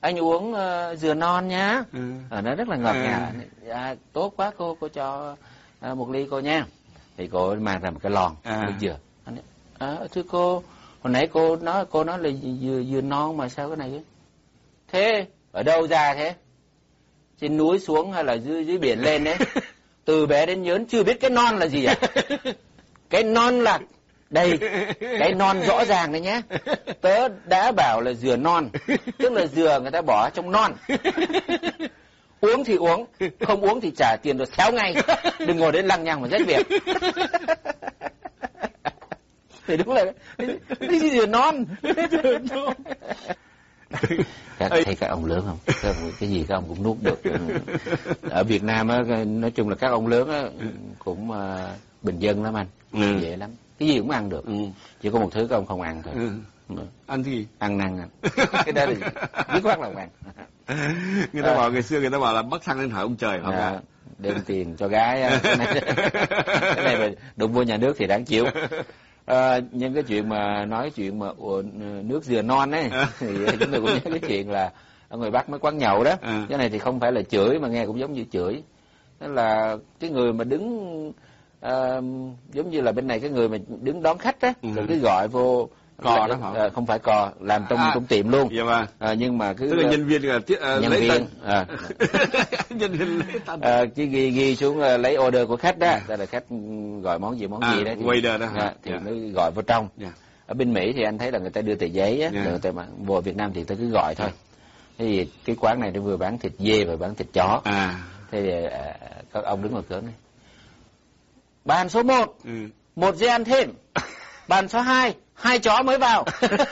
anh uống dừa non nhá. Nó rất là ngọt ngào. Tốt quá, cô cho một ly cô nha. Thì cô mang ra một cái lon nước dừa. Thưa cô, hồi nãy cô nói là dừa non mà sao cái này ấy? Thế ở đâu ra thế? Trên núi xuống hay là dưới biển lên đấy? Từ bé đến lớn chưa biết cái non là gì à? Cái non là đây, cái non rõ ràng đấy nhé. Tớ đã bảo là dừa non, tức là dừa người ta bỏ trong non. Uống thì uống, không uống thì trả tiền rồi xéo ngay. Đừng ngồi đến lăng nhăng mà rách việc. Thì đúng là cái gì dừa non. Thấy các ông lớn không? Cái gì các ông cũng nuốt được. Ở Việt Nam á, nói chung là các ông lớn á cũng bình dân lắm anh, dễ lắm, cái gì cũng ăn được. Chỉ có một thứ các ông không ăn thôi. Ăn gì? Ăn năn à. Cái đó là dứt khoát là không ăn. Người ta bảo ngày xưa người ta bảo là bắc thang lên hỏi ông trời. Đem tiền cho gái. Cái này mà đụng vô nhà nước thì đáng chịu. Nhưng cái chuyện mà nói chuyện mà nước dừa non ấy thì chúng tôi cũng nhớ cái chuyện là ở ngoài Bắc mấy quán nhậu đó. Cái này thì không phải là chửi mà nghe cũng giống như chửi. Đó là cái người mà đứng giống như là bên này cái người mà đứng đón khách á, rồi cứ gọi vô cò đó hả? Không phải cò, làm trong tiệm luôn. Dạ vâng. Nhưng mà cứ tức là nhân viên nhân lấy viên nhân viên lấy tân. Chứ ghi xuống lấy order của khách đó, tức là khách gọi món gì đấy thì waiter đó hả? Thì mới gọi vào trong. Ở bên Mỹ thì anh thấy là người ta đưa tờ giấy á, rồi người ta mà vô Việt Nam thì ta cứ gọi thôi. Thế thì cái quán này nó vừa bán thịt dê và bán thịt chó. Thế thì các ông đứng ngoài cửa này. Bàn số 1, 1 dê ăn thêm. Bàn số 2, 2 chó mới vào.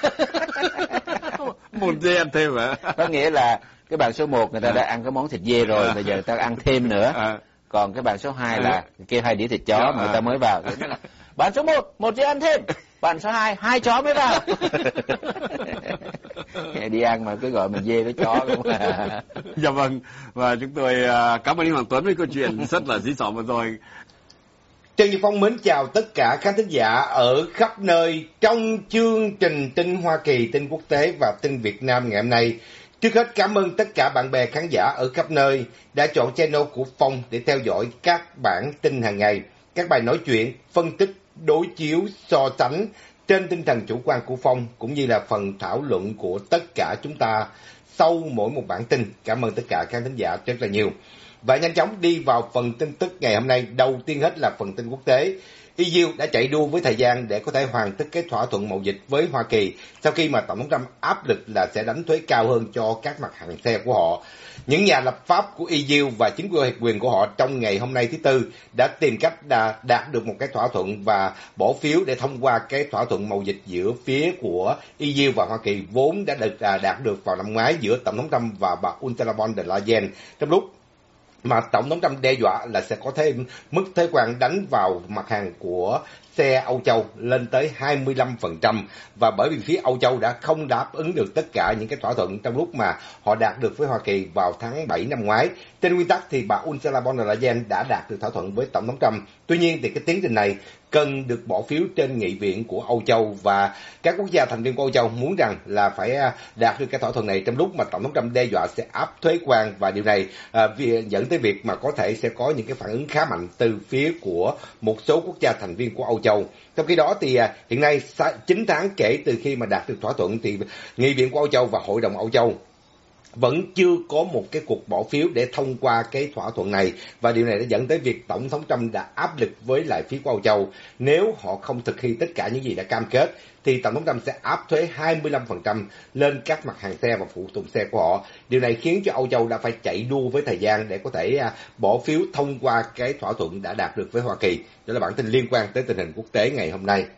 1 dê ăn thêm hả? Có nghĩa là cái bàn số 1 người ta đã ăn cái món thịt dê rồi, bây giờ người ta ăn thêm nữa. Còn cái bàn số 2 là kêu 2 đĩa thịt chó mà người ta mới vào. Bàn số 1, 1 dê ăn thêm. Bàn số 2, 2 chó mới vào. Đi ăn mà cứ gọi mình dê với chó không à. Dạ vâng, và chúng tôi cảm ơn anh Hoàng Tuấn với câu chuyện rất là dí dỏm vừa rồi. Trần Như Phong mến chào tất cả khán thính giả ở khắp nơi trong chương trình tin Hoa Kỳ, tin quốc tế và tin Việt Nam ngày hôm nay. Trước hết cảm ơn tất cả bạn bè khán giả ở khắp nơi đã chọn channel của Phong để theo dõi các bản tin hàng ngày, các bài nói chuyện, phân tích, đối chiếu, so sánh trên tinh thần chủ quan của Phong cũng như là phần thảo luận của tất cả chúng ta sau mỗi một bản tin. Cảm ơn tất cả khán thính giả rất là nhiều. Và nhanh chóng đi vào phần tin tức ngày hôm nay. Đầu tiên hết là phần tin quốc tế. EU đã chạy đua với thời gian để có thể hoàn tất cái thỏa thuận mậu dịch với Hoa Kỳ sau khi mà Tổng thống Trump áp lực là sẽ đánh thuế cao hơn cho các mặt hàng xe của họ. Những nhà lập pháp của EU và chính quyền của họ trong ngày hôm nay thứ Tư đã tìm cách đạt được một cái thỏa thuận và bỏ phiếu để thông qua cái thỏa thuận mậu dịch giữa phía của EU và Hoa Kỳ vốn đã được đạt được vào năm ngoái giữa Tổng thống Trump và bà Ursula von der Leyen, trong lúc mà Tổng thống Trump đe dọa là sẽ có thêm mức thuế quan đánh vào mặt hàng của xe Âu Châu lên tới 25%, và bởi vì phía Âu Châu đã không đáp ứng được tất cả những cái thỏa thuận trong lúc mà họ đạt được với Hoa Kỳ vào tháng 7 năm ngoái. Trên nguyên tắc thì bà Ursula von der Leyen đã đạt được thỏa thuận với Tổng thống Trump. Tuy nhiên thì cái tiến trình này cần được bỏ phiếu trên nghị viện của Âu Châu, và các quốc gia thành viên của Âu Châu muốn rằng là phải đạt được cái thỏa thuận này trong lúc mà Tổng thống Trump đe dọa sẽ áp thuế quan, và điều này dẫn tới việc mà có thể sẽ có những cái phản ứng khá mạnh từ phía của một số quốc gia thành viên của Âu Châu. Trong khi đó thì hiện nay 9 tháng kể từ khi mà đạt được thỏa thuận thì nghị viện của Âu Châu và Hội đồng Âu Châu vẫn chưa có một cái cuộc bỏ phiếu để thông qua cái thỏa thuận này, và điều này đã dẫn tới việc Tổng thống Trump đã áp lực với lại phía của Âu Châu. Nếu họ không thực hiện tất cả những gì đã cam kết thì Tổng thống Trump sẽ áp thuế 25% lên các mặt hàng xe và phụ tùng xe của họ. Điều này khiến cho Âu Châu đã phải chạy đua với thời gian để có thể bỏ phiếu thông qua cái thỏa thuận đã đạt được với Hoa Kỳ. Đó là bản tin liên quan tới tình hình quốc tế ngày hôm nay.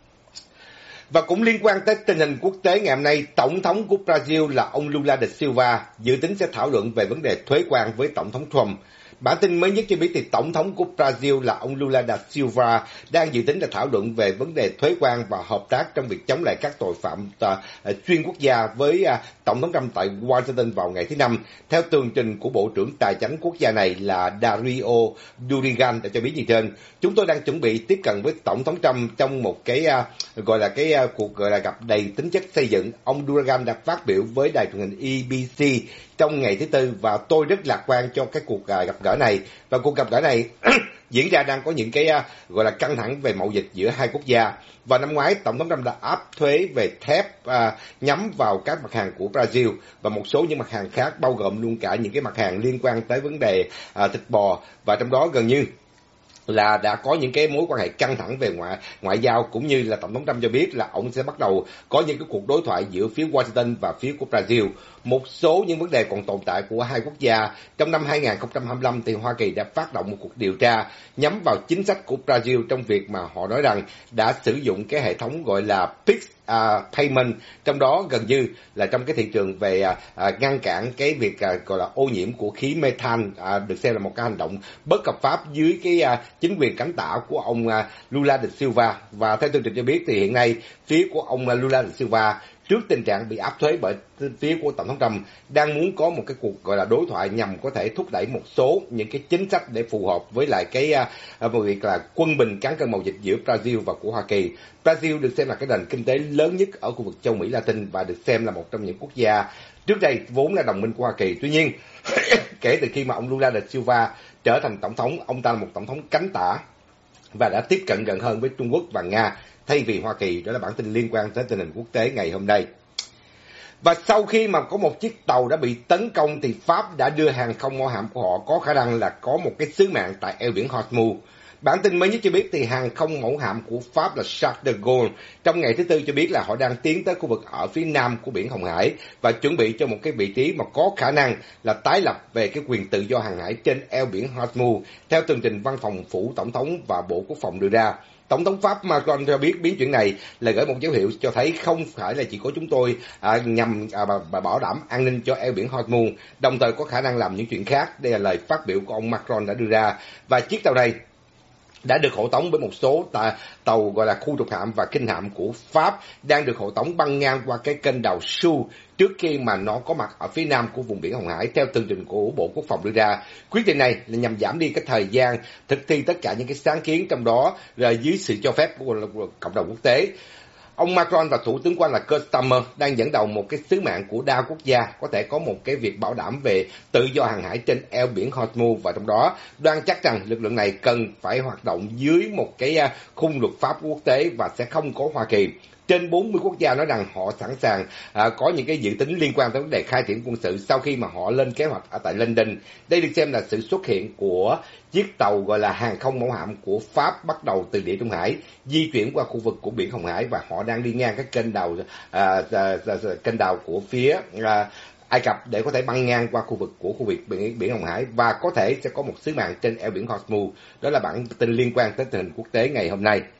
Và cũng liên quan tới tình hình quốc tế ngày hôm nay, Tổng thống của Brazil là ông Lula da Silva dự tính sẽ thảo luận về vấn đề thuế quan với Tổng thống Trump. Bản tin mới nhất cho biết thì Tổng thống của Brazil là ông Lula da Silva đang dự tính là thảo luận về vấn đề thuế quan và hợp tác trong việc chống lại các tội phạm xuyên quốc gia với Tổng thống Trump tại Washington vào ngày thứ Năm. Theo tường trình của Bộ trưởng Tài chính quốc gia này là Dario Durigan đã cho biết như trên, chúng tôi đang chuẩn bị tiếp cận với Tổng thống Trump trong một cái cuộc gặp đầy tính chất xây dựng. Ông Durigan đã phát biểu với đài truyền hình ABC trong ngày thứ Tư và tôi rất lạc quan cho cái cuộc gặp gỡ này. Và cuộc gặp gỡ này diễn ra đang có những cái căng thẳng về mậu dịch giữa hai quốc gia. Vào năm ngoái, Tổng thống Trump đã áp thuế về thép nhắm vào các mặt hàng của Brazil và một số những mặt hàng khác, bao gồm luôn cả những cái mặt hàng liên quan tới vấn đề thịt bò, và trong đó gần như là đã có những cái mối quan hệ căng thẳng về ngoại giao, cũng như là Tổng thống Trump cho biết là ông sẽ bắt đầu có những cái cuộc đối thoại giữa phía Washington và phía của Brazil. Một số những vấn đề còn tồn tại của hai quốc gia. Trong năm 2025 thì Hoa Kỳ đã phát động một cuộc điều tra nhắm vào chính sách của Brazil trong việc mà họ nói rằng đã sử dụng cái hệ thống gọi là PIX payment, trong đó gần như là trong cái thị trường về ngăn cản cái việc gọi là ô nhiễm của khí methane, được xem là một cái hành động bất hợp pháp dưới cái chính quyền cánh tả của ông Lula da Silva. Và theo tường trình cho biết thì hiện nay phía của ông Lula da Silva, trước tình trạng bị áp thuế bởi phía của Tổng thống Trump, đang muốn có một cái cuộc gọi là đối thoại nhằm có thể thúc đẩy một số những cái chính sách để phù hợp với lại cái việc là quân bình cán cân mậu dịch giữa Brazil và của Hoa Kỳ. Brazil được xem là cái nền kinh tế lớn nhất ở khu vực châu Mỹ Latin và được xem là một trong những quốc gia trước đây vốn là đồng minh của Hoa Kỳ. Tuy nhiên, kể từ khi mà ông Lula da Silva trở thành tổng thống, ông ta là một tổng thống cánh tả và đã tiếp cận gần hơn với Trung Quốc và Nga thay vì Hoa Kỳ. Đó là bản tin liên quan tới tình hình quốc tế ngày hôm nay. Và sau khi mà có một chiếc tàu đã bị tấn công thì Pháp đã đưa hàng không mẫu hạm của họ có khả năng là có một cái sứ mạng tại eo biển Hormuz. Bản tin mới nhất cho biết thì hàng không mẫu hạm của Pháp là Charles de Gaulle trong ngày thứ Tư cho biết là họ đang tiến tới khu vực ở phía nam của biển Hồng Hải và chuẩn bị cho một cái vị trí mà có khả năng là tái lập về cái quyền tự do hàng hải trên eo biển Hormuz, theo tường trình văn phòng phủ tổng thống và Bộ Quốc phòng đưa ra. Tổng thống Pháp Macron cho biết biến chuyển này là gửi một dấu hiệu cho thấy không phải là chỉ có chúng tôi nhằm bảo đảm an ninh cho eo biển Hormuz, đồng thời có khả năng làm những chuyện khác. Đây là lời phát biểu của ông Macron đã đưa ra. Và chiếc tàu này đã được hộ tống với một số tàu gọi là khu trục hạm và khinh hạm của Pháp đang được hộ tống băng ngang qua cái kênh đào Suez trước khi mà nó có mặt ở phía nam của vùng biển Hồng Hải, theo tường trình của Bộ Quốc phòng đưa ra. Quyết định này là nhằm giảm đi cái thời gian thực thi tất cả những cái sáng kiến, trong đó là dưới sự cho phép của cộng đồng quốc tế. Ông Macron và Thủ tướng quan là Keir Starmer đang dẫn đầu một cái sứ mạng của đa quốc gia, có thể có một cái việc bảo đảm về tự do hàng hải trên eo biển Hormuz, và trong đó đoan chắc rằng lực lượng này cần phải hoạt động dưới một cái khung luật pháp quốc tế và sẽ không có Hoa Kỳ. Trên 40 quốc gia nói rằng họ sẵn sàng có những cái dự tính liên quan tới vấn đề khai triển quân sự sau khi mà họ lên kế hoạch ở tại London. Đây được xem là sự xuất hiện của chiếc tàu gọi là hàng không mẫu hạm của Pháp bắt đầu từ Địa Trung Hải, di chuyển qua khu vực của biển Hồng Hải, và họ đang đi ngang các kênh đào của phía Ai Cập để có thể băng ngang qua khu vực biển Hồng Hải và có thể sẽ có một sứ mạng trên eo biển Hormuz. Đó là bản tin liên quan tới tình hình quốc tế ngày hôm nay.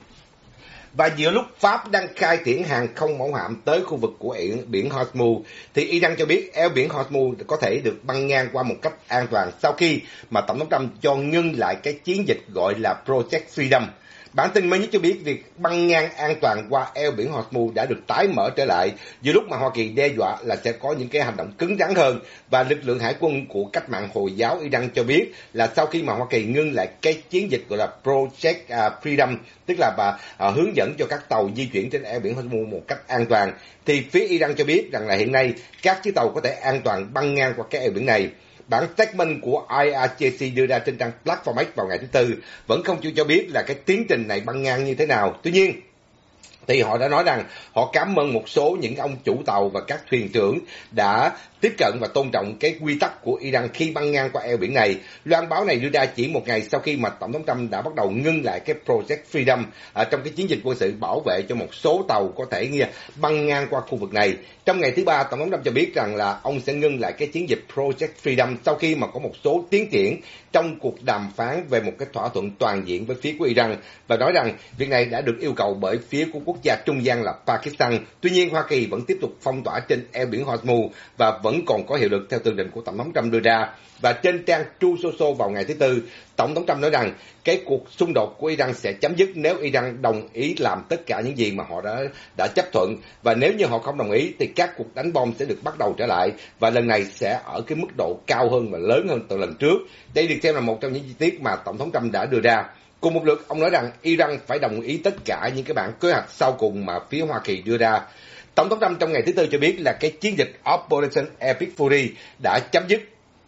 Và giữa lúc Pháp đang khai triển hàng không mẫu hạm tới khu vực của biển Hormuz, thì Iran cho biết eo biển Hormuz có thể được băng ngang qua một cách an toàn sau khi mà Tổng thống Trump cho ngưng lại cái chiến dịch gọi là Project Freedom. Bản tin mới nhất cho biết việc băng ngang an toàn qua eo biển Hormuz đã được tái mở trở lại giữa lúc mà Hoa Kỳ đe dọa là sẽ có những cái hành động cứng rắn hơn. Và lực lượng hải quân của cách mạng Hồi giáo Iran cho biết là sau khi mà Hoa Kỳ ngưng lại cái chiến dịch gọi là Project Freedom, tức là hướng dẫn cho các tàu di chuyển trên eo biển Hormuz một cách an toàn, thì phía Iran cho biết rằng là hiện nay các chiếc tàu có thể an toàn băng ngang qua cái eo biển này. Bản statement của IRGC đưa ra trên trang Platform X vào ngày thứ Tư vẫn không chịu cho biết là cái tiến trình này băng ngang như thế nào. Tuy nhiên, thì họ đã nói rằng họ cảm ơn một số những ông chủ tàu và các thuyền trưởng đã tiếp cận và tôn trọng cái quy tắc của Iran khi băng ngang qua eo biển này. Loan báo này đưa ra chỉ một ngày sau khi mà Tổng thống Trump đã bắt đầu ngưng lại cái Project Freedom trong cái chiến dịch quân sự bảo vệ cho một số tàu có thể băng ngang qua khu vực này. Trong ngày thứ Ba, Tổng thống Trump cho biết rằng là ông sẽ ngưng lại cái chiến dịch Project Freedom sau khi mà có một số tiến triển trong cuộc đàm phán về một cái thỏa thuận toàn diện với phía của Iran, và nói rằng việc này đã được yêu cầu bởi phía của quốc quốc gia trung gian là Pakistan. Tuy nhiên, Hoa Kỳ vẫn tiếp tục phong tỏa trên eo biển Hormuz và vẫn còn có hiệu lực theo tường trình của Tổng thống Trump đưa ra. Và trên trang Truth Social vào ngày thứ Tư, Tổng thống Trump nói rằng cái cuộc xung đột của Iran sẽ chấm dứt nếu Iran đồng ý làm tất cả những gì mà họ đã chấp thuận. Và nếu như họ không đồng ý thì các cuộc đánh bom sẽ được bắt đầu trở lại. Và lần này sẽ ở cái mức độ cao hơn và lớn hơn từ lần trước. Đây được xem là một trong những chi tiết mà Tổng thống Trump đã đưa ra. Cùng một lượt, ông nói rằng Iran phải đồng ý tất cả những cái bản kế hoạch sau cùng mà phía Hoa Kỳ đưa ra. Tổng thống Trump trong ngày thứ Tư cho biết là cái chiến dịch Operation Epic Fury đã chấm dứt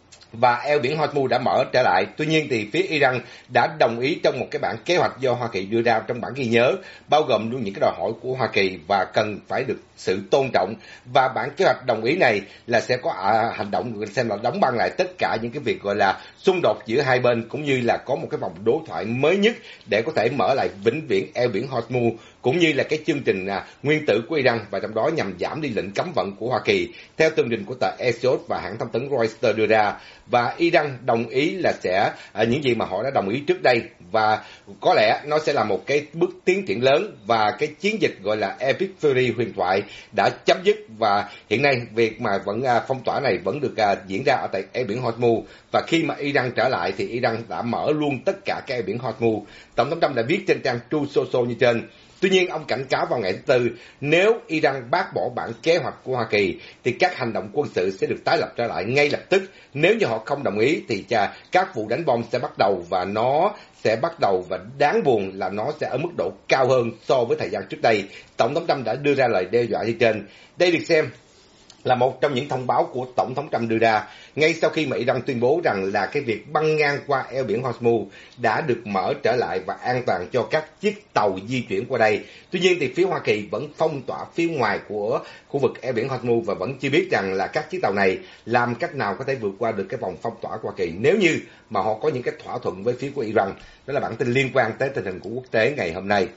và eo biển Hormuz đã mở trở lại. Tuy nhiên thì phía Iran đã đồng ý trong một cái bản kế hoạch do Hoa Kỳ đưa ra trong bản ghi nhớ, bao gồm luôn những cái đòi hỏi của Hoa Kỳ và cần phải được sự tôn trọng. Và bản kế hoạch đồng ý này là sẽ có hành động xem là đóng băng lại tất cả những cái việc gọi là xung đột giữa hai bên, cũng như là có một cái vòng đối thoại mới nhất để có thể mở lại vĩnh viễn eo biển Hormuz, cũng như là cái chương trình nguyên tử của Iran, và trong đó nhằm giảm đi lệnh cấm vận của Hoa Kỳ theo tường trình của tờ Axios và hãng thông tấn Reuters đưa ra. Và Iran đồng ý là sẽ những gì mà họ đã đồng ý trước đây, và có lẽ nó sẽ là một cái bước tiến triển lớn, và cái chiến dịch gọi là Epic Fury huyền thoại đã chấm dứt. Và hiện nay việc mà vẫn phong tỏa này vẫn được diễn ra ở tại eo biển Hormuz, và khi mà Iran trở lại thì Iran đã mở luôn tất cả cái eo biển Hormuz. Tổng thống Trump đã viết trên trang Truth Social như trên. Tuy nhiên, ông cảnh cáo vào ngày thứ Tư, nếu Iran bác bỏ bản kế hoạch của Hoa Kỳ, thì các hành động quân sự sẽ được tái lập trở lại ngay lập tức. Nếu như họ không đồng ý, thì các vụ đánh bom sẽ bắt đầu, và nó sẽ bắt đầu, và đáng buồn là nó sẽ ở mức độ cao hơn so với thời gian trước đây. Tổng thống Trump đã đưa ra lời đe dọa như trên. Đây được xem là một trong những thông báo của Tổng thống Trump đưa ra ngay sau khi mà Iran tuyên bố rằng là cái việc băng ngang qua eo biển Hormuz đã được mở trở lại và an toàn cho các chiếc tàu di chuyển qua đây. Tuy nhiên thì phía Hoa Kỳ vẫn phong tỏa phía ngoài của khu vực eo biển Hormuz và vẫn chưa biết rằng là các chiếc tàu này làm cách nào có thể vượt qua được cái vòng phong tỏa của Hoa Kỳ nếu như mà họ có những cái thỏa thuận với phía của Iran. Đó là bản tin liên quan tới tình hình của quốc tế ngày hôm nay.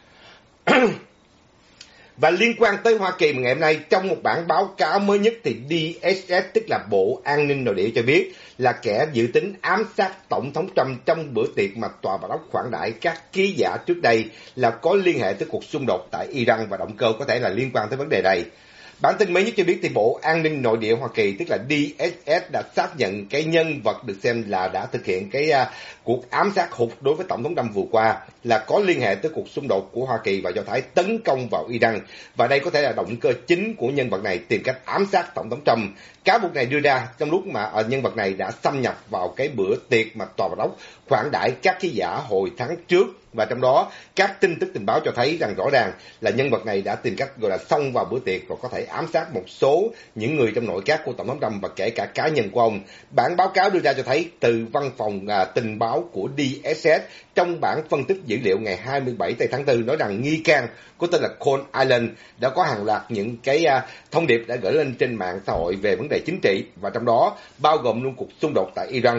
Và liên quan tới Hoa Kỳ ngày hôm nay, trong một bản báo cáo mới nhất thì DSS, tức là Bộ An ninh Nội địa, cho biết là kẻ dự tính ám sát Tổng thống Trump trong bữa tiệc mà Tòa Bạch Ốc khoản đãi các ký giả trước đây là có liên hệ tới cuộc xung đột tại Iran, và động cơ có thể là liên quan tới vấn đề này. Bản tin mới nhất cho biết thì Bộ An ninh Nội địa Hoa Kỳ, tức là DSS, đã xác nhận cái nhân vật được xem là đã thực hiện cái cuộc ám sát hụt đối với Tổng thống Trump vừa qua là có liên hệ tới cuộc xung đột của Hoa Kỳ và Do Thái tấn công vào Iran. Và đây có thể là động cơ chính của nhân vật này tìm cách ám sát Tổng thống Trump. Cáo buộc này đưa ra trong lúc mà nhân vật này đã xâm nhập vào cái bữa tiệc mà Tòa Bạch Ốc khoản đãi các ký giả hồi tháng trước. Và trong đó, các tin tức tình báo cho thấy rằng rõ ràng là nhân vật này đã tìm cách gọi là xông vào bữa tiệc và có thể ám sát một số những người trong nội các của Tổng thống Trump và kể cả cá nhân của ông. Bản báo cáo đưa ra cho thấy từ văn phòng tình báo của DSS trong bản phân tích dữ liệu ngày 27 tháng 4 nói rằng nghi can có tên là Cole Island đã có hàng loạt những cái thông điệp đã gửi lên trên mạng xã hội về vấn đề chính trị, và trong đó bao gồm luôn cuộc xung đột tại Iran.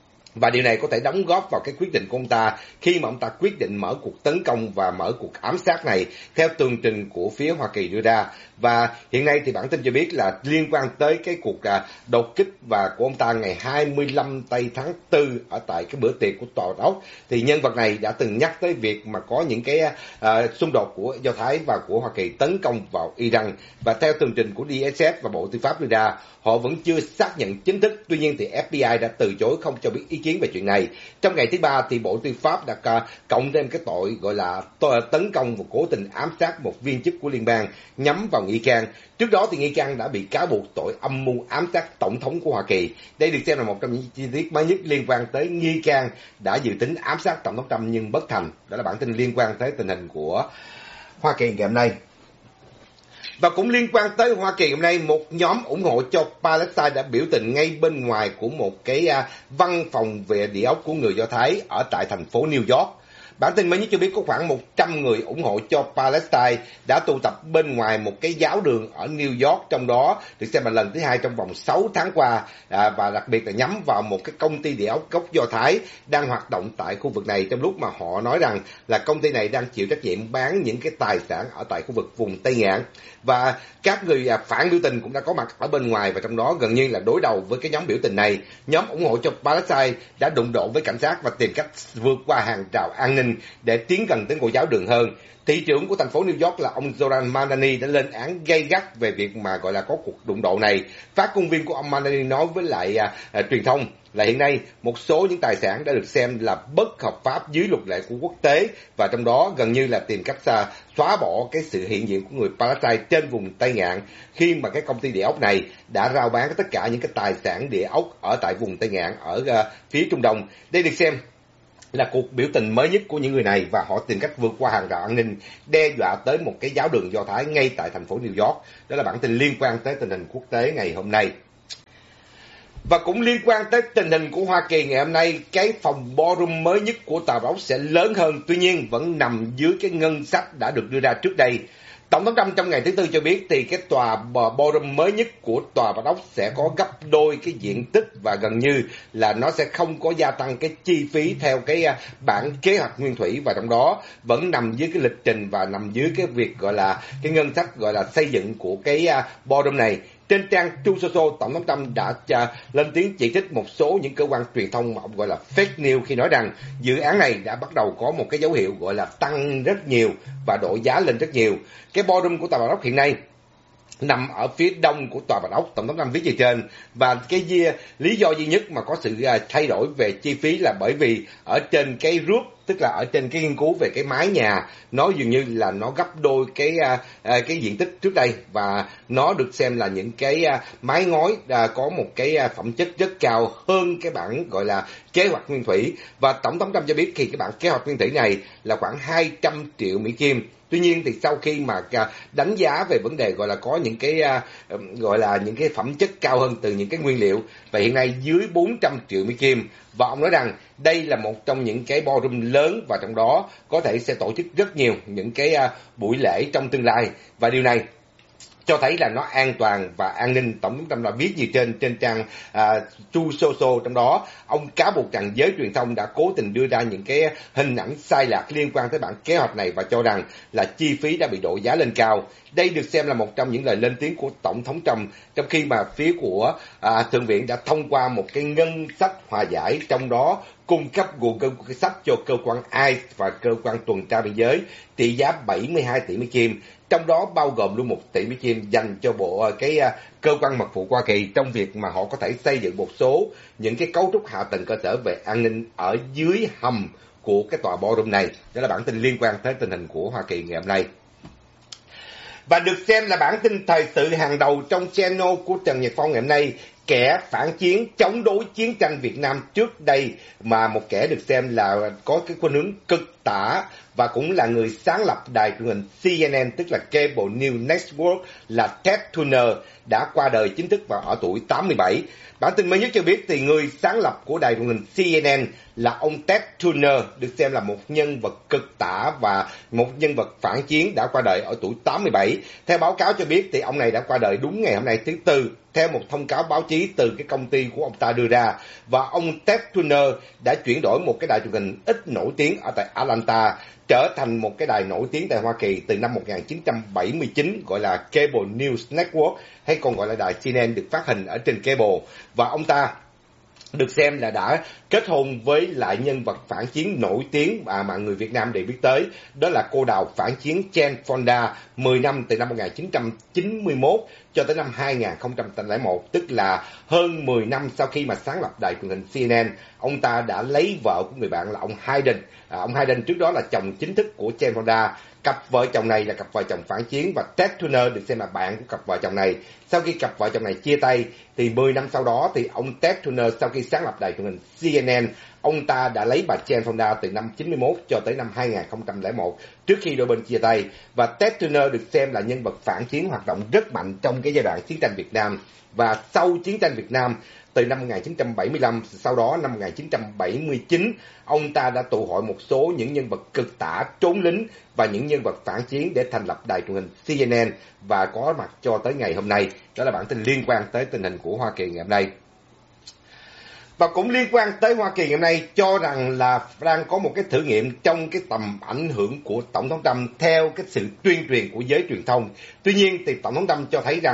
Và điều này có thể đóng góp vào cái quyết định của ông ta khi mà ông ta quyết định mở cuộc tấn công và mở cuộc ám sát này theo tường trình của phía Hoa Kỳ đưa ra. Và hiện nay thì bản tin cho biết là liên quan tới cái cuộc đột kích và của ông ta ngày 25 tháng 4 ở tại cái bữa tiệc của Tòa Bạch Ốc, thì nhân vật này đã từng nhắc tới việc mà có những cái xung đột của Do Thái và của Hoa Kỳ tấn công vào Iran. Và theo tường trình của DSS và Bộ Tư pháp đưa ra, họ vẫn chưa xác nhận chính thức. Tuy nhiên thì FBI đã từ chối không cho biết ý kiến về chuyện này. Trong ngày thứ Ba thì Bộ Tư pháp đã cộng thêm cái tội gọi là tấn công và cố tình ám sát một viên chức của liên bang nhắm vào nghi can. Trước đó thì nghi can đã bị cáo buộc tội âm mưu ám sát Tổng thống của Hoa Kỳ. Đây được xem là một trong những chi tiết mới nhất liên quan tới nghi can đã dự tính ám sát Tổng thống Trump nhưng bất thành. Đó là bản tin liên quan tới tình hình của Hoa Kỳ ngày hôm nay. Và cũng liên quan tới Hoa Kỳ hôm nay, một nhóm ủng hộ cho Palestine đã biểu tình ngay bên ngoài của một cái văn phòng về địa ốc của người Do Thái ở tại thành phố New York. Bản tin mới nhất cho biết có khoảng 100 người ủng hộ cho Palestine đã tụ tập bên ngoài một cái giáo đường ở New York, trong đó được xem là lần thứ 2 trong vòng 6 tháng qua, và đặc biệt là nhắm vào một cái công ty địa ốc gốc Do Thái đang hoạt động tại khu vực này, trong lúc mà họ nói rằng là công ty này đang chịu trách nhiệm bán những cái tài sản ở tại khu vực vùng Tây Ngạn. Và các người phản biểu tình cũng đã có mặt ở bên ngoài, và trong đó gần như là đối đầu với cái nhóm biểu tình này. Nhóm ủng hộ cho Palestine đã đụng độ với cảnh sát và tìm cách vượt qua hàng rào an ninh Minh để tiến gần tới ngôi giáo đường hơn. Thị trưởng của thành phố New York là ông Zoran Mamdani đã lên án gay gắt về việc mà gọi là có cuộc đụng độ này. Phát ngôn viên của ông Mamdani nói với lại truyền thông là hiện nay một số những tài sản đã được xem là bất hợp pháp dưới luật lệ của quốc tế, và trong đó gần như là tìm cách xóa bỏ cái sự hiện diện của người Palestine trên vùng Tây Ngạn, khi mà cái công ty địa ốc này đã rao bán tất cả những cái tài sản địa ốc ở tại vùng Tây Ngạn ở phía Trung Đông. Đây được xem là cuộc biểu tình mới nhất của những người này, và họ tìm cách vượt qua hàng rào an ninh, đe dọa tới một cái giáo đường Do Thái ngay tại thành phố New York. Đó là bản tin liên quan tới tình hình quốc tế ngày hôm nay. Và cũng liên quan tới tình hình của Hoa Kỳ ngày hôm nay, cái phòng ballroom mới nhất của Tòa Bạch Ốc sẽ lớn hơn, tuy nhiên vẫn nằm dưới cái ngân sách đã được đưa ra trước đây. Tổng thống Trump trong ngày thứ Tư cho biết thì cái tòa ballroom mới nhất của Tòa Bạch Ốc sẽ có gấp đôi cái diện tích, và gần như là nó sẽ không có gia tăng cái chi phí theo cái bản kế hoạch nguyên thủy, và trong đó vẫn nằm dưới cái lịch trình và nằm dưới cái việc gọi là cái ngân sách gọi là xây dựng của cái ballroom này. Trên trang Truth Social, Tổng thống Trump đã lên tiếng chỉ trích một số những cơ quan truyền thông mà ông gọi là fake news khi nói rằng dự án này đã bắt đầu có một cái dấu hiệu gọi là tăng rất nhiều và đội giá lên rất nhiều. Cái ballroom của Tòa Bạch Ốc hiện nay nằm ở phía đông của Tòa Bạch Ốc, Tổng thống Trump viết gì trên, và cái lý do duy nhất mà có sự thay đổi về chi phí là bởi vì ở trên cái roof, tức là ở trên cái nghiên cứu về cái mái nhà, nó dường như là nó gấp đôi cái diện tích trước đây, và nó được xem là những cái mái ngói có một cái phẩm chất rất cao hơn cái bản gọi là kế hoạch nguyên thủy. Và Tổng thống Trump cho biết thì cái bản kế hoạch nguyên thủy này là khoảng 200 triệu Mỹ Kim. Tuy nhiên thì sau khi mà đánh giá về vấn đề gọi là có những cái gọi là những cái phẩm chất cao hơn từ những cái nguyên liệu, và hiện nay dưới 400 triệu Mỹ Kim, và ông nói rằng đây là một trong những cái ballroom lớn, và trong đó có thể sẽ tổ chức rất nhiều những cái buổi lễ trong tương lai, và điều này cho thấy là nó an toàn và an ninh. Tổng thống Trump đã viết gì trên trang Truth Social, trong đó ông cáo buộc rằng giới truyền thông đã cố tình đưa ra những cái hình ảnh sai lạc liên quan tới bản kế hoạch này, và cho rằng là chi phí đã bị đội giá lên cao. Đây được xem là một trong những lời lên tiếng của Tổng thống Trump, trong khi mà phía của Thượng viện đã thông qua một cái ngân sách hòa giải, trong đó cung cấp nguồn sách cho cơ quan ICE và cơ quan tuần tra biên giới trị giá 72 tỷ Mỹ Kim, trong đó bao gồm luôn 1 tỷ Mỹ Kim dành cho cơ quan mật vụ Hoa Kỳ trong việc mà họ có thể xây dựng một số những cái cấu trúc hạ tầng cơ sở về an ninh ở dưới hầm của cái tòa ballroom này. Đó là bản tin liên quan tới tình hình của Hoa Kỳ ngày hôm nay. Và được xem là bản tin thời sự hàng đầu trong channel của Trần Nhật Phong ngày hôm nay, kẻ phản chiến chống đối chiến tranh Việt Nam trước đây, mà một kẻ được xem là có cái khuynh hướng cực tả và cũng là người sáng lập đài truyền hình CNN, tức là Cable News Network, là Ted Turner, đã qua đời chính thức vào ở tuổi 87. Bản tin mới nhất cho biết thì người sáng lập của đài truyền hình CNN là ông Ted Turner, được xem là một nhân vật cực tả và một nhân vật phản chiến, đã qua đời ở tuổi 87. Theo báo cáo cho biết thì ông này đã qua đời đúng ngày hôm nay thứ Tư, theo một thông cáo báo chí từ cái công ty của ông ta đưa ra. Và ông Ted Turner đã chuyển đổi một cái đài truyền hình ít nổi tiếng ở tại Atlanta trở thành một cái đài nổi tiếng tại Hoa Kỳ từ năm 1979, gọi là Cable News Network, hay còn gọi là đài CNN, được phát hình ở trên cable. Và ông ta được xem là đã kết hôn với lại nhân vật phản chiến nổi tiếng mà người Việt Nam đều biết tới, đó là cô đào phản chiến Jane Fonda, 10 năm từ năm 1991 cho tới năm 2001, tức là hơn 10 năm sau khi mà sáng lập đài truyền hình CNN. Ông ta đã lấy vợ của người bạn là ông Hayden. Ông Hayden trước đó là chồng chính thức của Jane Fonda. Cặp vợ chồng này là cặp vợ chồng phản chiến, và Ted Turner được xem là bạn của cặp vợ chồng này. Sau khi cặp vợ chồng này chia tay thì 10 năm sau đó thì ông Ted Turner, sau khi sáng lập đài truyền hình CNN, ông ta đã lấy bà Jane Fonda từ năm 91 cho tới năm 2001, trước khi đôi bên chia tay. Và Ted Turner được xem là nhân vật phản chiến hoạt động rất mạnh trong cái giai đoạn chiến tranh Việt Nam. Và sau chiến tranh Việt Nam, từ năm 1975, sau đó năm 1979, ông ta đã tụ hội một số những nhân vật cực tả, trốn lính và những nhân vật phản chiến để thành lập đài truyền hình CNN và có mặt cho tới ngày hôm nay. Đó là bản tin liên quan tới tình hình của Hoa Kỳ ngày hôm nay. Và cũng liên quan tới Hoa Kỳ ngày hôm nay, cho rằng là đang có một cái thử nghiệm trong cái tầm ảnh hưởng của Tổng thống Trump theo cái sự tuyên truyền của giới truyền thông. Tuy nhiên thì Tổng thống Trump cho thấy rằng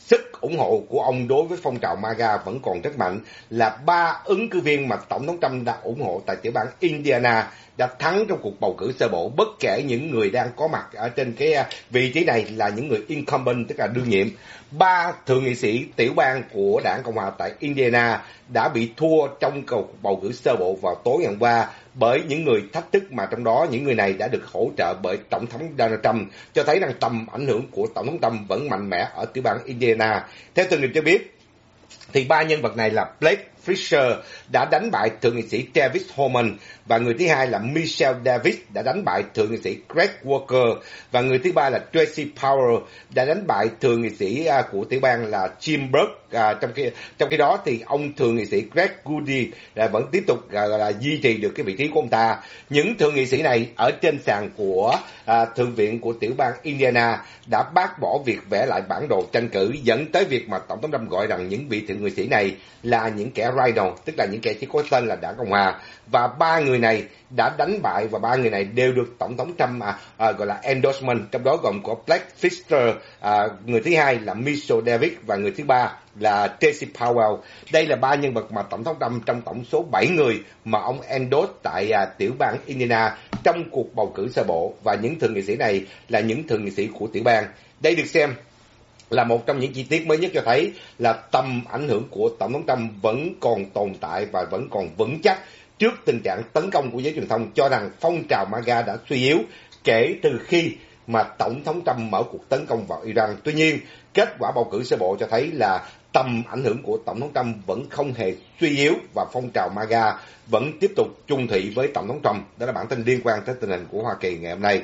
sức ủng hộ của ông đối với phong trào MAGA vẫn còn rất mạnh, là 3 ứng cử viên mà Tổng thống Trump đã ủng hộ tại tiểu bang Indiana đã thắng trong cuộc bầu cử sơ bộ, bất kể những người đang có mặt ở trên cái vị trí này là những người incumbent, tức là đương nhiệm. 3 thượng nghị sĩ tiểu bang của đảng Cộng hòa tại Indiana đã bị thua trong cuộc bầu cử sơ bộ vào tối ngày hôm qua bởi những người thách thức, mà trong đó những người này đã được hỗ trợ bởi Tổng thống Donald Trump, cho thấy rằng tầm ảnh hưởng của Tổng thống Trump vẫn mạnh mẽ ở tiểu bang Indiana. Theo tường trình cho biết, thì 3 nhân vật này là Blake Fisher đã đánh bại thượng nghị sĩ Travis Holman, và người thứ hai là Michelle Davis đã đánh bại thượng nghị sĩ Greg Walker, và người thứ ba là Tracy Powell đã đánh bại thượng nghị sĩ của tiểu bang là Jim Burke. Trong khi đó thì ông thượng nghị sĩ Greg Goody vẫn tiếp tục duy trì được cái vị trí của ông ta. Những thượng nghị sĩ này ở trên sàn của thượng viện của tiểu bang Indiana đã bác bỏ việc vẽ lại bản đồ tranh cử, dẫn tới việc mà Tổng thống Trump gọi rằng những vị thượng nghị sĩ này là những kẻ rhino, tức là những kẻ chỉ có tên là đảng Cộng hòa, và 3 người này đã đánh bại, và 3 người này đều được Tổng thống Trump gọi là endorsement, trong đó gồm có Blake Fisher, người thứ hai là Michelle Davis và người thứ ba là Tracy Powell. Đây là 3 nhân vật mà Tổng thống Trump trong tổng số 7 người mà ông endorse tại tiểu bang Indiana trong cuộc bầu cử sơ bộ, và những thượng nghị sĩ này là những thượng nghị sĩ của tiểu bang. Đây được xem là một trong những chi tiết mới nhất cho thấy là tầm ảnh hưởng của Tổng thống Trump vẫn còn tồn tại và vẫn còn vững chắc trước tình trạng tấn công của giới truyền thông cho rằng phong trào MAGA đã suy yếu kể từ khi mà Tổng thống Trump mở cuộc tấn công vào Iran. Tuy nhiên, kết quả bầu cử sơ bộ cho thấy là tầm ảnh hưởng của Tổng thống Trump vẫn không hề suy yếu và phong trào MAGA vẫn tiếp tục chung thủy với Tổng thống Trump. Đó là bản tin liên quan tới tình hình của Hoa Kỳ ngày hôm nay.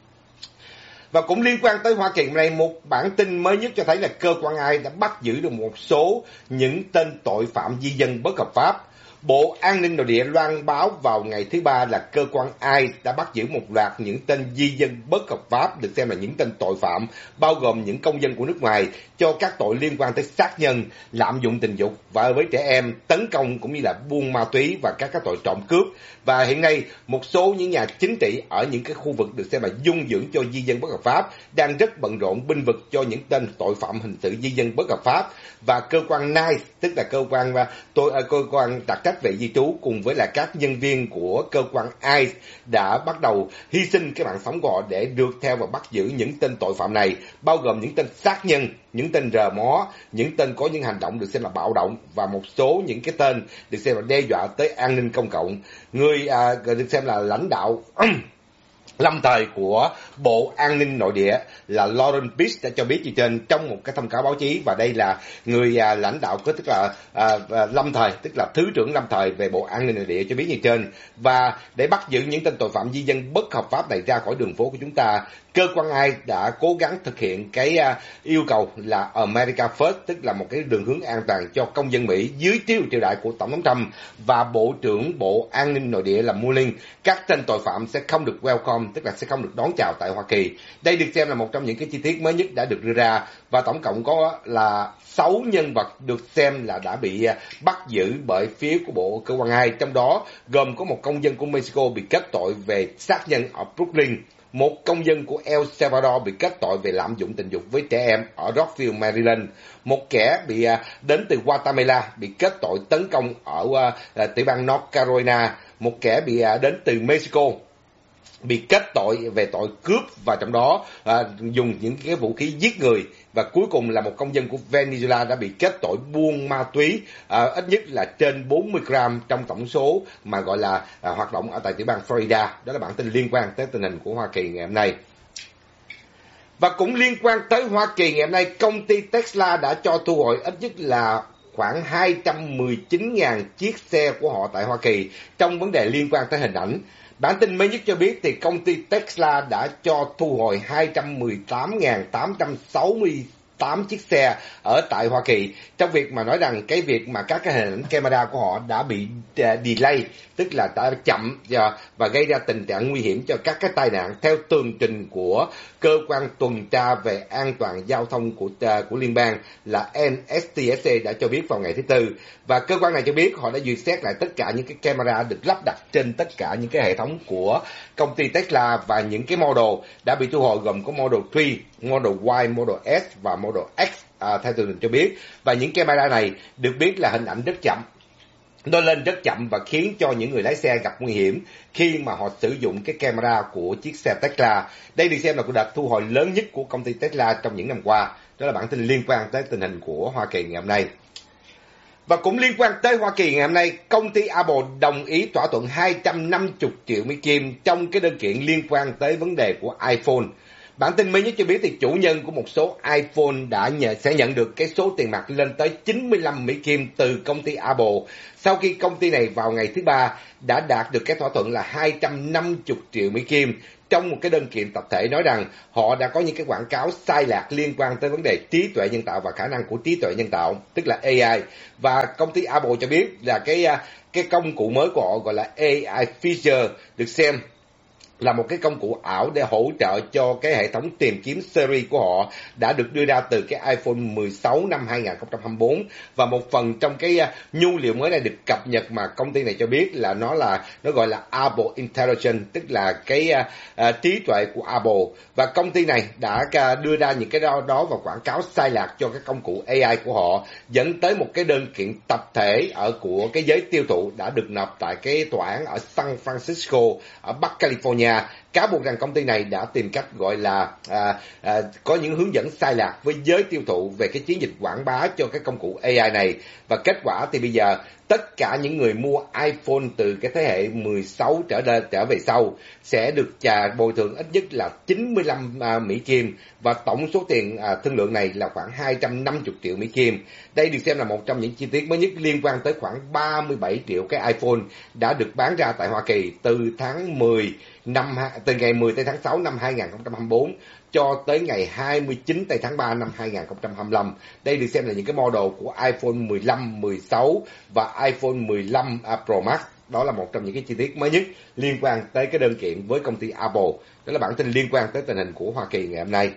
Và cũng liên quan tới Hoa Kỳ hôm nay, một bản tin mới nhất cho thấy là cơ quan AI đã bắt giữ được một số những tên tội phạm di dân bất hợp pháp. Bộ An ninh Nội địa loan báo vào ngày thứ Ba là cơ quan AI đã bắt giữ một loạt những tên di dân bất hợp pháp, được xem là những tên tội phạm, bao gồm những công dân của nước ngoài, cho các tội liên quan tới sát nhân, lạm dụng tình dục và với trẻ em, tấn công cũng như là buôn ma túy và các tội trộm cướp. Và hiện nay, một số những nhà chính trị ở những cái khu vực được xem là dung dưỡng cho di dân bất hợp pháp đang rất bận rộn binh vực cho những tên tội phạm hình sự di dân bất hợp pháp. Và cơ quan NICE, tức là cơ quan đặc trách về di trú, cùng với là các nhân viên của cơ quan ICE đã bắt đầu hy sinh cái mạng sống họ để được theo và bắt giữ những tên tội phạm này, bao gồm những tên sát nhân, những tên rờ mó, những tên có những hành động được xem là bạo động, và một số những cái tên được xem là đe dọa tới an ninh công cộng. Người được xem là lãnh đạo lâm thời của Bộ An ninh Nội địa là Lauren Beach đã cho biết như trên trong một cái thông cáo báo chí, và đây là người lãnh đạo tức là lâm thời, tức là thứ trưởng lâm thời về Bộ An ninh Nội địa cho biết như trên. Và để bắt giữ những tên tội phạm di dân bất hợp pháp này ra khỏi đường phố của chúng ta, cơ quan AI đã cố gắng thực hiện cái yêu cầu là America First, tức là một cái đường hướng an toàn cho công dân Mỹ dưới triều đại của Tổng thống Trump và Bộ trưởng Bộ An ninh Nội địa là Mullin. Các tên tội phạm sẽ không được welcome, tức là sẽ không được đón chào tại Hoa Kỳ. Đây được xem là một trong những cái chi tiết mới nhất đã được đưa ra, và tổng cộng có là 6 nhân vật được xem là đã bị bắt giữ bởi phía của bộ cơ quan AI, trong đó gồm có một công dân của Mexico bị kết tội về sát nhân ở Brooklyn, một công dân của El Salvador bị kết tội về lạm dụng tình dục với trẻ em ở Rockville, Maryland, một kẻ bị đến từ Guatemala bị kết tội tấn công ở tiểu bang North Carolina, một kẻ bị đến từ Mexico bị kết tội về tội cướp và trong đó dùng những cái vũ khí giết người, và cuối cùng là một công dân của Venezuela đã bị kết tội buôn ma túy ít nhất là trên 40 gram trong tổng số mà gọi là hoạt động ở tại tiểu bang Florida. Đó là bản tin liên quan tới tình hình của Hoa Kỳ ngày hôm nay. Và cũng liên quan tới Hoa Kỳ ngày hôm nay, công ty Tesla đã cho thu hồi ít nhất là khoảng 219.000 chiếc xe của họ tại Hoa Kỳ trong vấn đề liên quan tới hình ảnh. Bản tin mới nhất cho biết thì công ty Tesla đã cho thu hồi 218.868 chiếc xe ở tại Hoa Kỳ, trong việc mà nói rằng cái việc mà các cái hình ảnh camera của họ đã bị delay, tức là đã chậm và gây ra tình trạng nguy hiểm cho các cái tai nạn, theo tường trình của cơ quan tuần tra về an toàn giao thông của liên bang là NHTSA đã cho biết vào ngày thứ Tư. Và cơ quan này cho biết họ đã duyệt xét lại tất cả những cái camera được lắp đặt trên tất cả những cái hệ thống của công ty Tesla, và những cái model đã bị thu hồi gồm có Model 3, Model Y, Model S và Model X. theo tường trình cho biết. Và những camera này được biết là hình ảnh rất chậm, nó lên rất chậm và khiến cho những người lái xe gặp nguy hiểm khi mà họ sử dụng cái camera của chiếc xe Tesla. Đây được xem là cuộc đợt thu hồi lớn nhất của công ty Tesla trong những năm qua. Đó là bản tin liên quan tới tình hình của Hoa Kỳ ngày hôm nay. Và cũng liên quan tới Hoa Kỳ ngày hôm nay, công ty Apple đồng ý thỏa thuận 250 triệu Mỹ Kim trong cái đơn kiện liên quan tới vấn đề của iPhone. Bản tin mới nhất cho biết thì chủ nhân của một số iPhone sẽ nhận được cái số tiền mặt lên tới 95 Mỹ Kim từ công ty Apple sau khi công ty này vào ngày thứ Ba đã đạt được cái thỏa thuận là 250 triệu Mỹ Kim trong một cái đơn kiện tập thể, nói rằng họ đã có những cái quảng cáo sai lạc liên quan tới vấn đề trí tuệ nhân tạo và khả năng của trí tuệ nhân tạo, tức là AI. Và công ty Apple cho biết là cái công cụ mới của họ gọi là AI Feature được xem là một cái công cụ ảo để hỗ trợ cho cái hệ thống tìm kiếm Siri của họ đã được đưa ra từ cái iPhone 16 năm 2024, và một phần trong cái nhu liệu mới này được cập nhật mà công ty này cho biết là nó gọi là Apple Intelligence, tức là cái trí tuệ của Apple. Và công ty này đã đưa ra những cái đó và quảng cáo sai lạc cho cái công cụ AI của họ, dẫn tới một cái đơn kiện tập thể của cái giới tiêu thụ đã được nộp tại cái tòa án ở San Francisco ở Bắc California, cáo buộc rằng công ty này đã tìm cách gọi là có những hướng dẫn sai lạc với giới tiêu thụ về cái chiến dịch quảng bá cho cái công cụ AI này. Và kết quả thì bây giờ tất cả những người mua iPhone từ cái thế hệ 16 trở về sau sẽ được bồi thường ít nhất là 95 Mỹ Kim, và tổng số tiền thương lượng này là khoảng 250 triệu Mỹ Kim. Đây được xem là một trong những chi tiết mới nhất liên quan tới khoảng 37 triệu cái iPhone đã được bán ra tại Hoa Kỳ từ ngày 10 tháng 6 năm 2024 cho tới ngày 29 tháng 3 năm 2025. Đây được xem là những cái model của iPhone 15, 16 và iPhone 15 Pro Max. Đó là một trong những cái chi tiết mới nhất liên quan tới cái đơn kiện với công ty Apple. Đó là bản tin liên quan tới tình hình của Hoa Kỳ ngày hôm nay.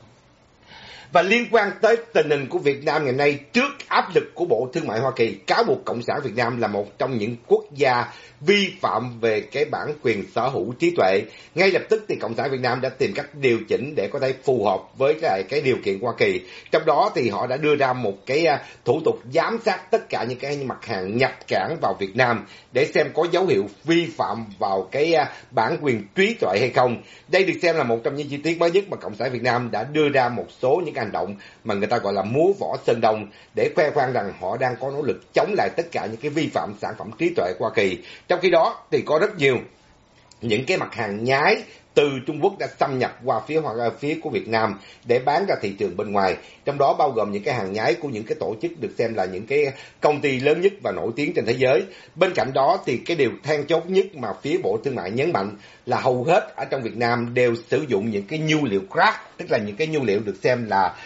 Và liên quan tới tình hình của Việt Nam ngày hôm nay, trước áp lực của Bộ Thương mại Hoa Kỳ cáo buộc Cộng sản Việt Nam là một trong những quốc gia vi phạm về cái bản quyền sở hữu trí tuệ, ngay lập tức thì Cộng sản Việt Nam đã tìm cách điều chỉnh để có thể phù hợp với cái điều kiện Hoa Kỳ. Trong đó thì họ đã đưa ra một cái thủ tục giám sát tất cả những cái mặt hàng nhập cảng vào Việt Nam để xem có dấu hiệu vi phạm vào cái bản quyền trí tuệ hay không. Đây được xem là một trong những chi tiết mới nhất mà Cộng sản Việt Nam đã đưa ra một số những hành động mà người ta gọi là múa võ Sơn Đông để khoe khoang rằng họ đang có nỗ lực chống lại tất cả những cái vi phạm sản phẩm trí tuệ của Hoa Kỳ. Trong khi đó thì có rất nhiều những cái mặt hàng nhái từ Trung Quốc đã xâm nhập qua phía của Việt Nam để bán ra thị trường bên ngoài, trong đó bao gồm những cái hàng nhái của những cái tổ chức được xem là những cái công ty lớn nhất và nổi tiếng trên thế giới. Bên cạnh đó thì cái điều then chốt nhất mà phía Bộ Thương mại nhấn mạnh là hầu hết ở trong Việt Nam đều sử dụng những cái nhu liệu crack, tức là những cái nhu liệu được xem là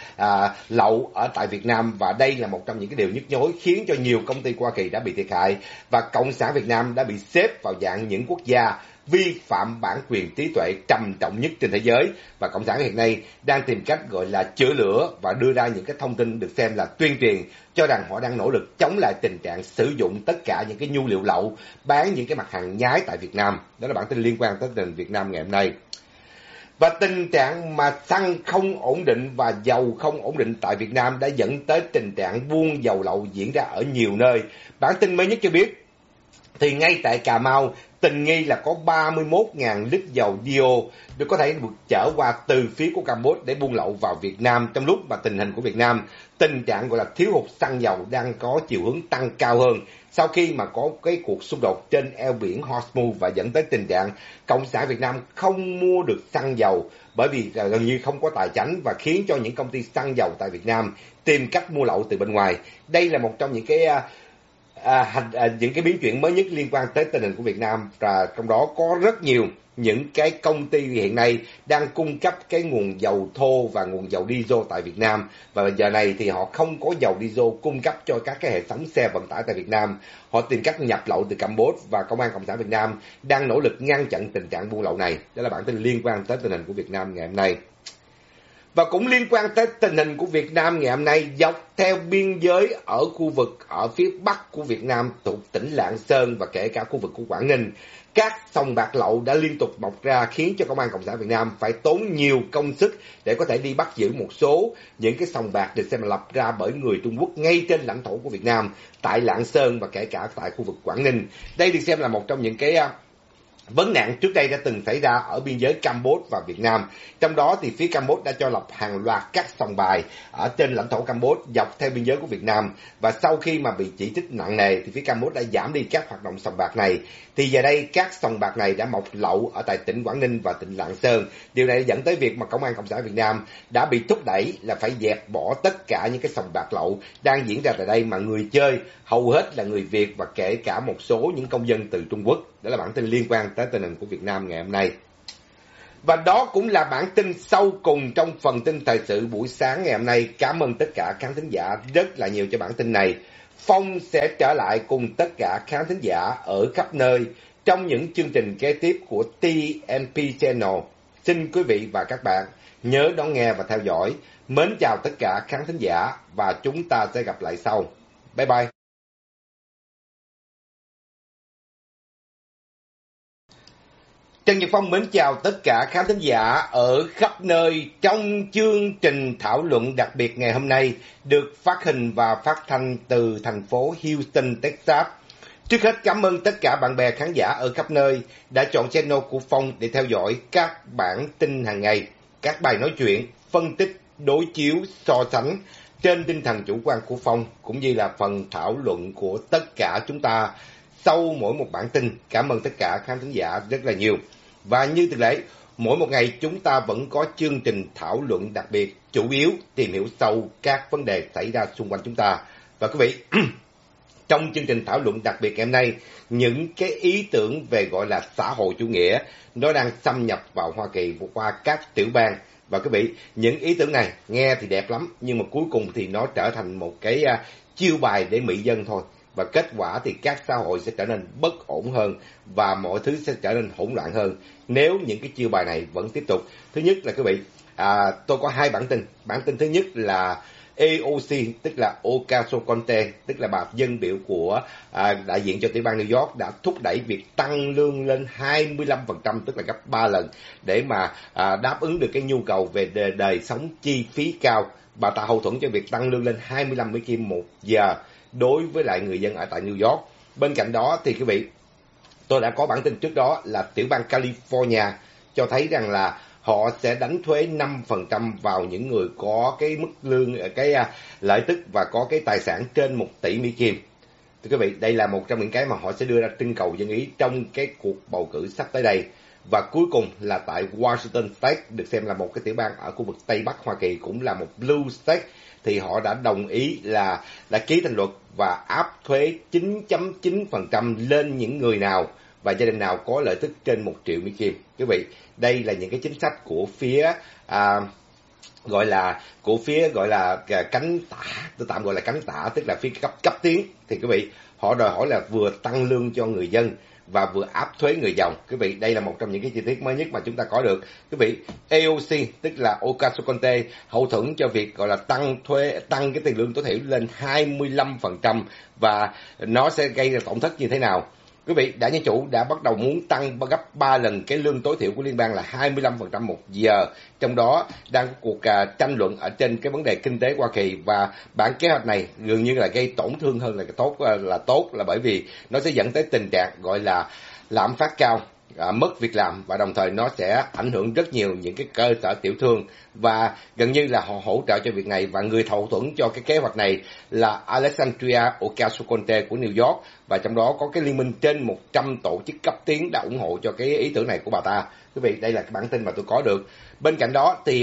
lậu ở tại Việt Nam, và đây là một trong những cái điều nhức nhối khiến cho nhiều công ty của Hoa Kỳ đã bị thiệt hại, và Cộng sản Việt Nam đã bị xếp vào dạng những quốc gia vi phạm bản quyền trí tuệ trầm trọng nhất trên thế giới. Và Cộng sản hiện nay đang tìm cách gọi là chữa lửa và đưa ra những cái thông tin được xem là tuyên truyền cho rằng họ đang nỗ lực chống lại tình trạng sử dụng tất cả những cái nhu liệu lậu, bán những cái mặt hàng nhái tại Việt Nam. Đó là bản tin liên quan tới tình hình Việt Nam ngày hôm nay. Và tình trạng mà xăng không ổn định và dầu không ổn định tại Việt Nam đã dẫn tới tình trạng buôn dầu lậu diễn ra ở nhiều nơi. Bản tin mới nhất cho biết thì ngay tại Cà Mau tình nghi là có 31.000 lít dầu diesel được có thể được chở qua từ phía của Campuchia để buôn lậu vào Việt Nam, trong lúc mà tình hình của Việt Nam, tình trạng gọi là thiếu hụt xăng dầu đang có chiều hướng tăng cao hơn sau khi mà có cái cuộc xung đột trên eo biển Hormuz, và dẫn tới tình trạng Cộng sản Việt Nam không mua được xăng dầu bởi vì gần như không có tài chánh, và khiến cho những công ty xăng dầu tại Việt Nam tìm cách mua lậu từ bên ngoài. Đây là một trong những cái những cái biến chuyển mới nhất liên quan tới tình hình của Việt Nam, và trong đó có rất nhiều những cái công ty hiện nay đang cung cấp cái nguồn dầu thô và nguồn dầu diesel tại Việt Nam, và giờ này thì họ không có dầu diesel cung cấp cho các cái hệ thống xe vận tải tại Việt Nam. Họ tìm cách nhập lậu từ Campuchia, và Công an Cộng sản Việt Nam đang nỗ lực ngăn chặn tình trạng buôn lậu này. Đó là bản tin liên quan tới tình hình của Việt Nam ngày hôm nay. Và cũng liên quan tới tình hình của Việt Nam ngày hôm nay, dọc theo biên giới ở khu vực ở phía bắc của Việt Nam thuộc tỉnh Lạng Sơn và kể cả khu vực của Quảng Ninh, các sòng bạc lậu đã liên tục mọc ra, khiến cho Công an Cộng sản Việt Nam phải tốn nhiều công sức để có thể đi bắt giữ một số những cái sòng bạc được xem là lập ra bởi người Trung Quốc ngay trên lãnh thổ của Việt Nam, tại Lạng Sơn và kể cả tại khu vực Quảng Ninh. Đây được xem là một trong những cái vấn nạn trước đây đã từng xảy ra ở biên giới Campuchia và Việt Nam. Trong đó thì phía Campuchia đã cho lập hàng loạt các sòng bài ở trên lãnh thổ Campuchia dọc theo biên giới của Việt Nam. Và sau khi mà bị chỉ trích nặng nề thì phía Campuchia đã giảm đi các hoạt động sòng bạc này. Thì giờ đây các sòng bạc này đã mọc lậu ở tại tỉnh Quảng Ninh và tỉnh Lạng Sơn. Điều này dẫn tới việc mà Công an Cộng sản Việt Nam đã bị thúc đẩy là phải dẹp bỏ tất cả những cái sòng bạc lậu đang diễn ra tại đây, mà người chơi hầu hết là người Việt và kể cả một số những công dân từ Trung Quốc. Đó là bản tin liên quan tới tình hình của Việt Nam ngày hôm nay. Và đó cũng là bản tin sau cùng trong phần tin thời sự buổi sáng ngày hôm nay. Cảm ơn tất cả khán thính giả rất là nhiều cho bản tin này. Phong sẽ trở lại cùng tất cả khán thính giả ở khắp nơi trong những chương trình kế tiếp của TNP Channel. Xin quý vị và các bạn nhớ đón nghe và theo dõi. Mến chào tất cả khán thính giả và chúng ta sẽ gặp lại sau. Bye bye. Trần Nhật Phong mến chào tất cả khán thính giả ở khắp nơi trong chương trình thảo luận đặc biệt ngày hôm nay được phát hình và phát thanh từ thành phố Houston, Texas. Trước hết cảm ơn tất cả bạn bè khán giả ở khắp nơi đã chọn channel của Phong để theo dõi các bản tin hàng ngày, các bài nói chuyện, phân tích, đối chiếu, so sánh trên tinh thần chủ quan của Phong, cũng như là phần thảo luận của tất cả chúng ta sau mỗi một bản tin. Cảm ơn tất cả khán thính giả rất là nhiều. Và như thường lệ, mỗi một ngày chúng ta vẫn có chương trình thảo luận đặc biệt, chủ yếu tìm hiểu sâu các vấn đề xảy ra xung quanh chúng ta. Và quý vị, trong chương trình thảo luận đặc biệt ngày hôm nay, những cái ý tưởng về gọi là xã hội chủ nghĩa nó đang xâm nhập vào Hoa Kỳ qua các tiểu bang. Và quý vị, những ý tưởng này nghe thì đẹp lắm, nhưng mà cuối cùng thì nó trở thành một cái chiêu bài để mị dân thôi. Và kết quả thì các xã hội sẽ trở nên bất ổn hơn và mọi thứ sẽ trở nên hỗn loạn hơn nếu những cái chiêu bài này vẫn tiếp tục. Thứ nhất là quý vị, tôi có hai bản tin. Bản tin thứ nhất là AOC, tức là Ocasio-Cortez, tức là bà dân biểu của đại diện cho tiểu bang New York, đã thúc đẩy việc tăng lương lên 25%, tức là gấp 3 lần, để mà đáp ứng được cái nhu cầu về đời sống chi phí cao. Bà ta hậu thuẫn cho việc tăng lương lên 25 Mỹ Kim một giờ đối với lại người dân ở tại New York. Bên cạnh đó thì quý vị, tôi đã có bản tin trước đó là tiểu bang California cho thấy rằng là họ sẽ đánh thuế 5% vào những người có cái mức lương, cái lợi tức và có cái tài sản trên 1 tỷ Mỹ Kim. Thưa quý vị, đây là một trong những cái mà họ sẽ đưa ra trưng cầu dân ý trong cái cuộc bầu cử sắp tới đây. Và cuối cùng là tại Washington State, được xem là một cái tiểu bang ở khu vực Tây Bắc Hoa Kỳ, cũng là một blue state, thì họ đã đồng ý là đã ký thành luật và áp thuế 9.9% lên những người nào và gia đình nào có lợi tức trên 1 triệu Mỹ Kim. Quý vị, đây là những cái chính sách của phía gọi là cánh tả, tôi tạm gọi là cánh tả, tức là phía cấp tiến. Thì quý vị, họ đòi hỏi là vừa tăng lương cho người dân và vừa áp thuế người giàu. Quý vị, đây là một trong những cái chi tiết mới nhất mà chúng ta có được. Quý vị, AOC, tức là Ocasio-Cortez, hậu thuẫn cho việc gọi là tăng cái tiền lương tối thiểu lên 25% và nó sẽ gây ra tổn thất như thế nào. Quý vị, đảng Dân Chủ đã bắt đầu muốn tăng gấp 3 lần cái lương tối thiểu của liên bang là 25% một giờ. Trong đó đang có cuộc tranh luận ở trên cái vấn đề kinh tế Hoa Kỳ, và bản kế hoạch này dường như là gây tổn thương hơn là tốt, là bởi vì nó sẽ dẫn tới tình trạng gọi là lạm phát cao, mất việc làm, và đồng thời nó sẽ ảnh hưởng rất nhiều những cái cơ sở tiểu thương, và gần như là họ hỗ trợ cho việc này. Và người hậu thuẫn cho cái kế hoạch này là Alexandria Ocasio-Cortez của New York, và trong đó có cái liên minh trên 100 tổ chức cấp tiến đã ủng hộ cho cái ý tưởng này của bà ta. Quý vị, đây là cái bản tin mà tôi có được. Bên cạnh đó thì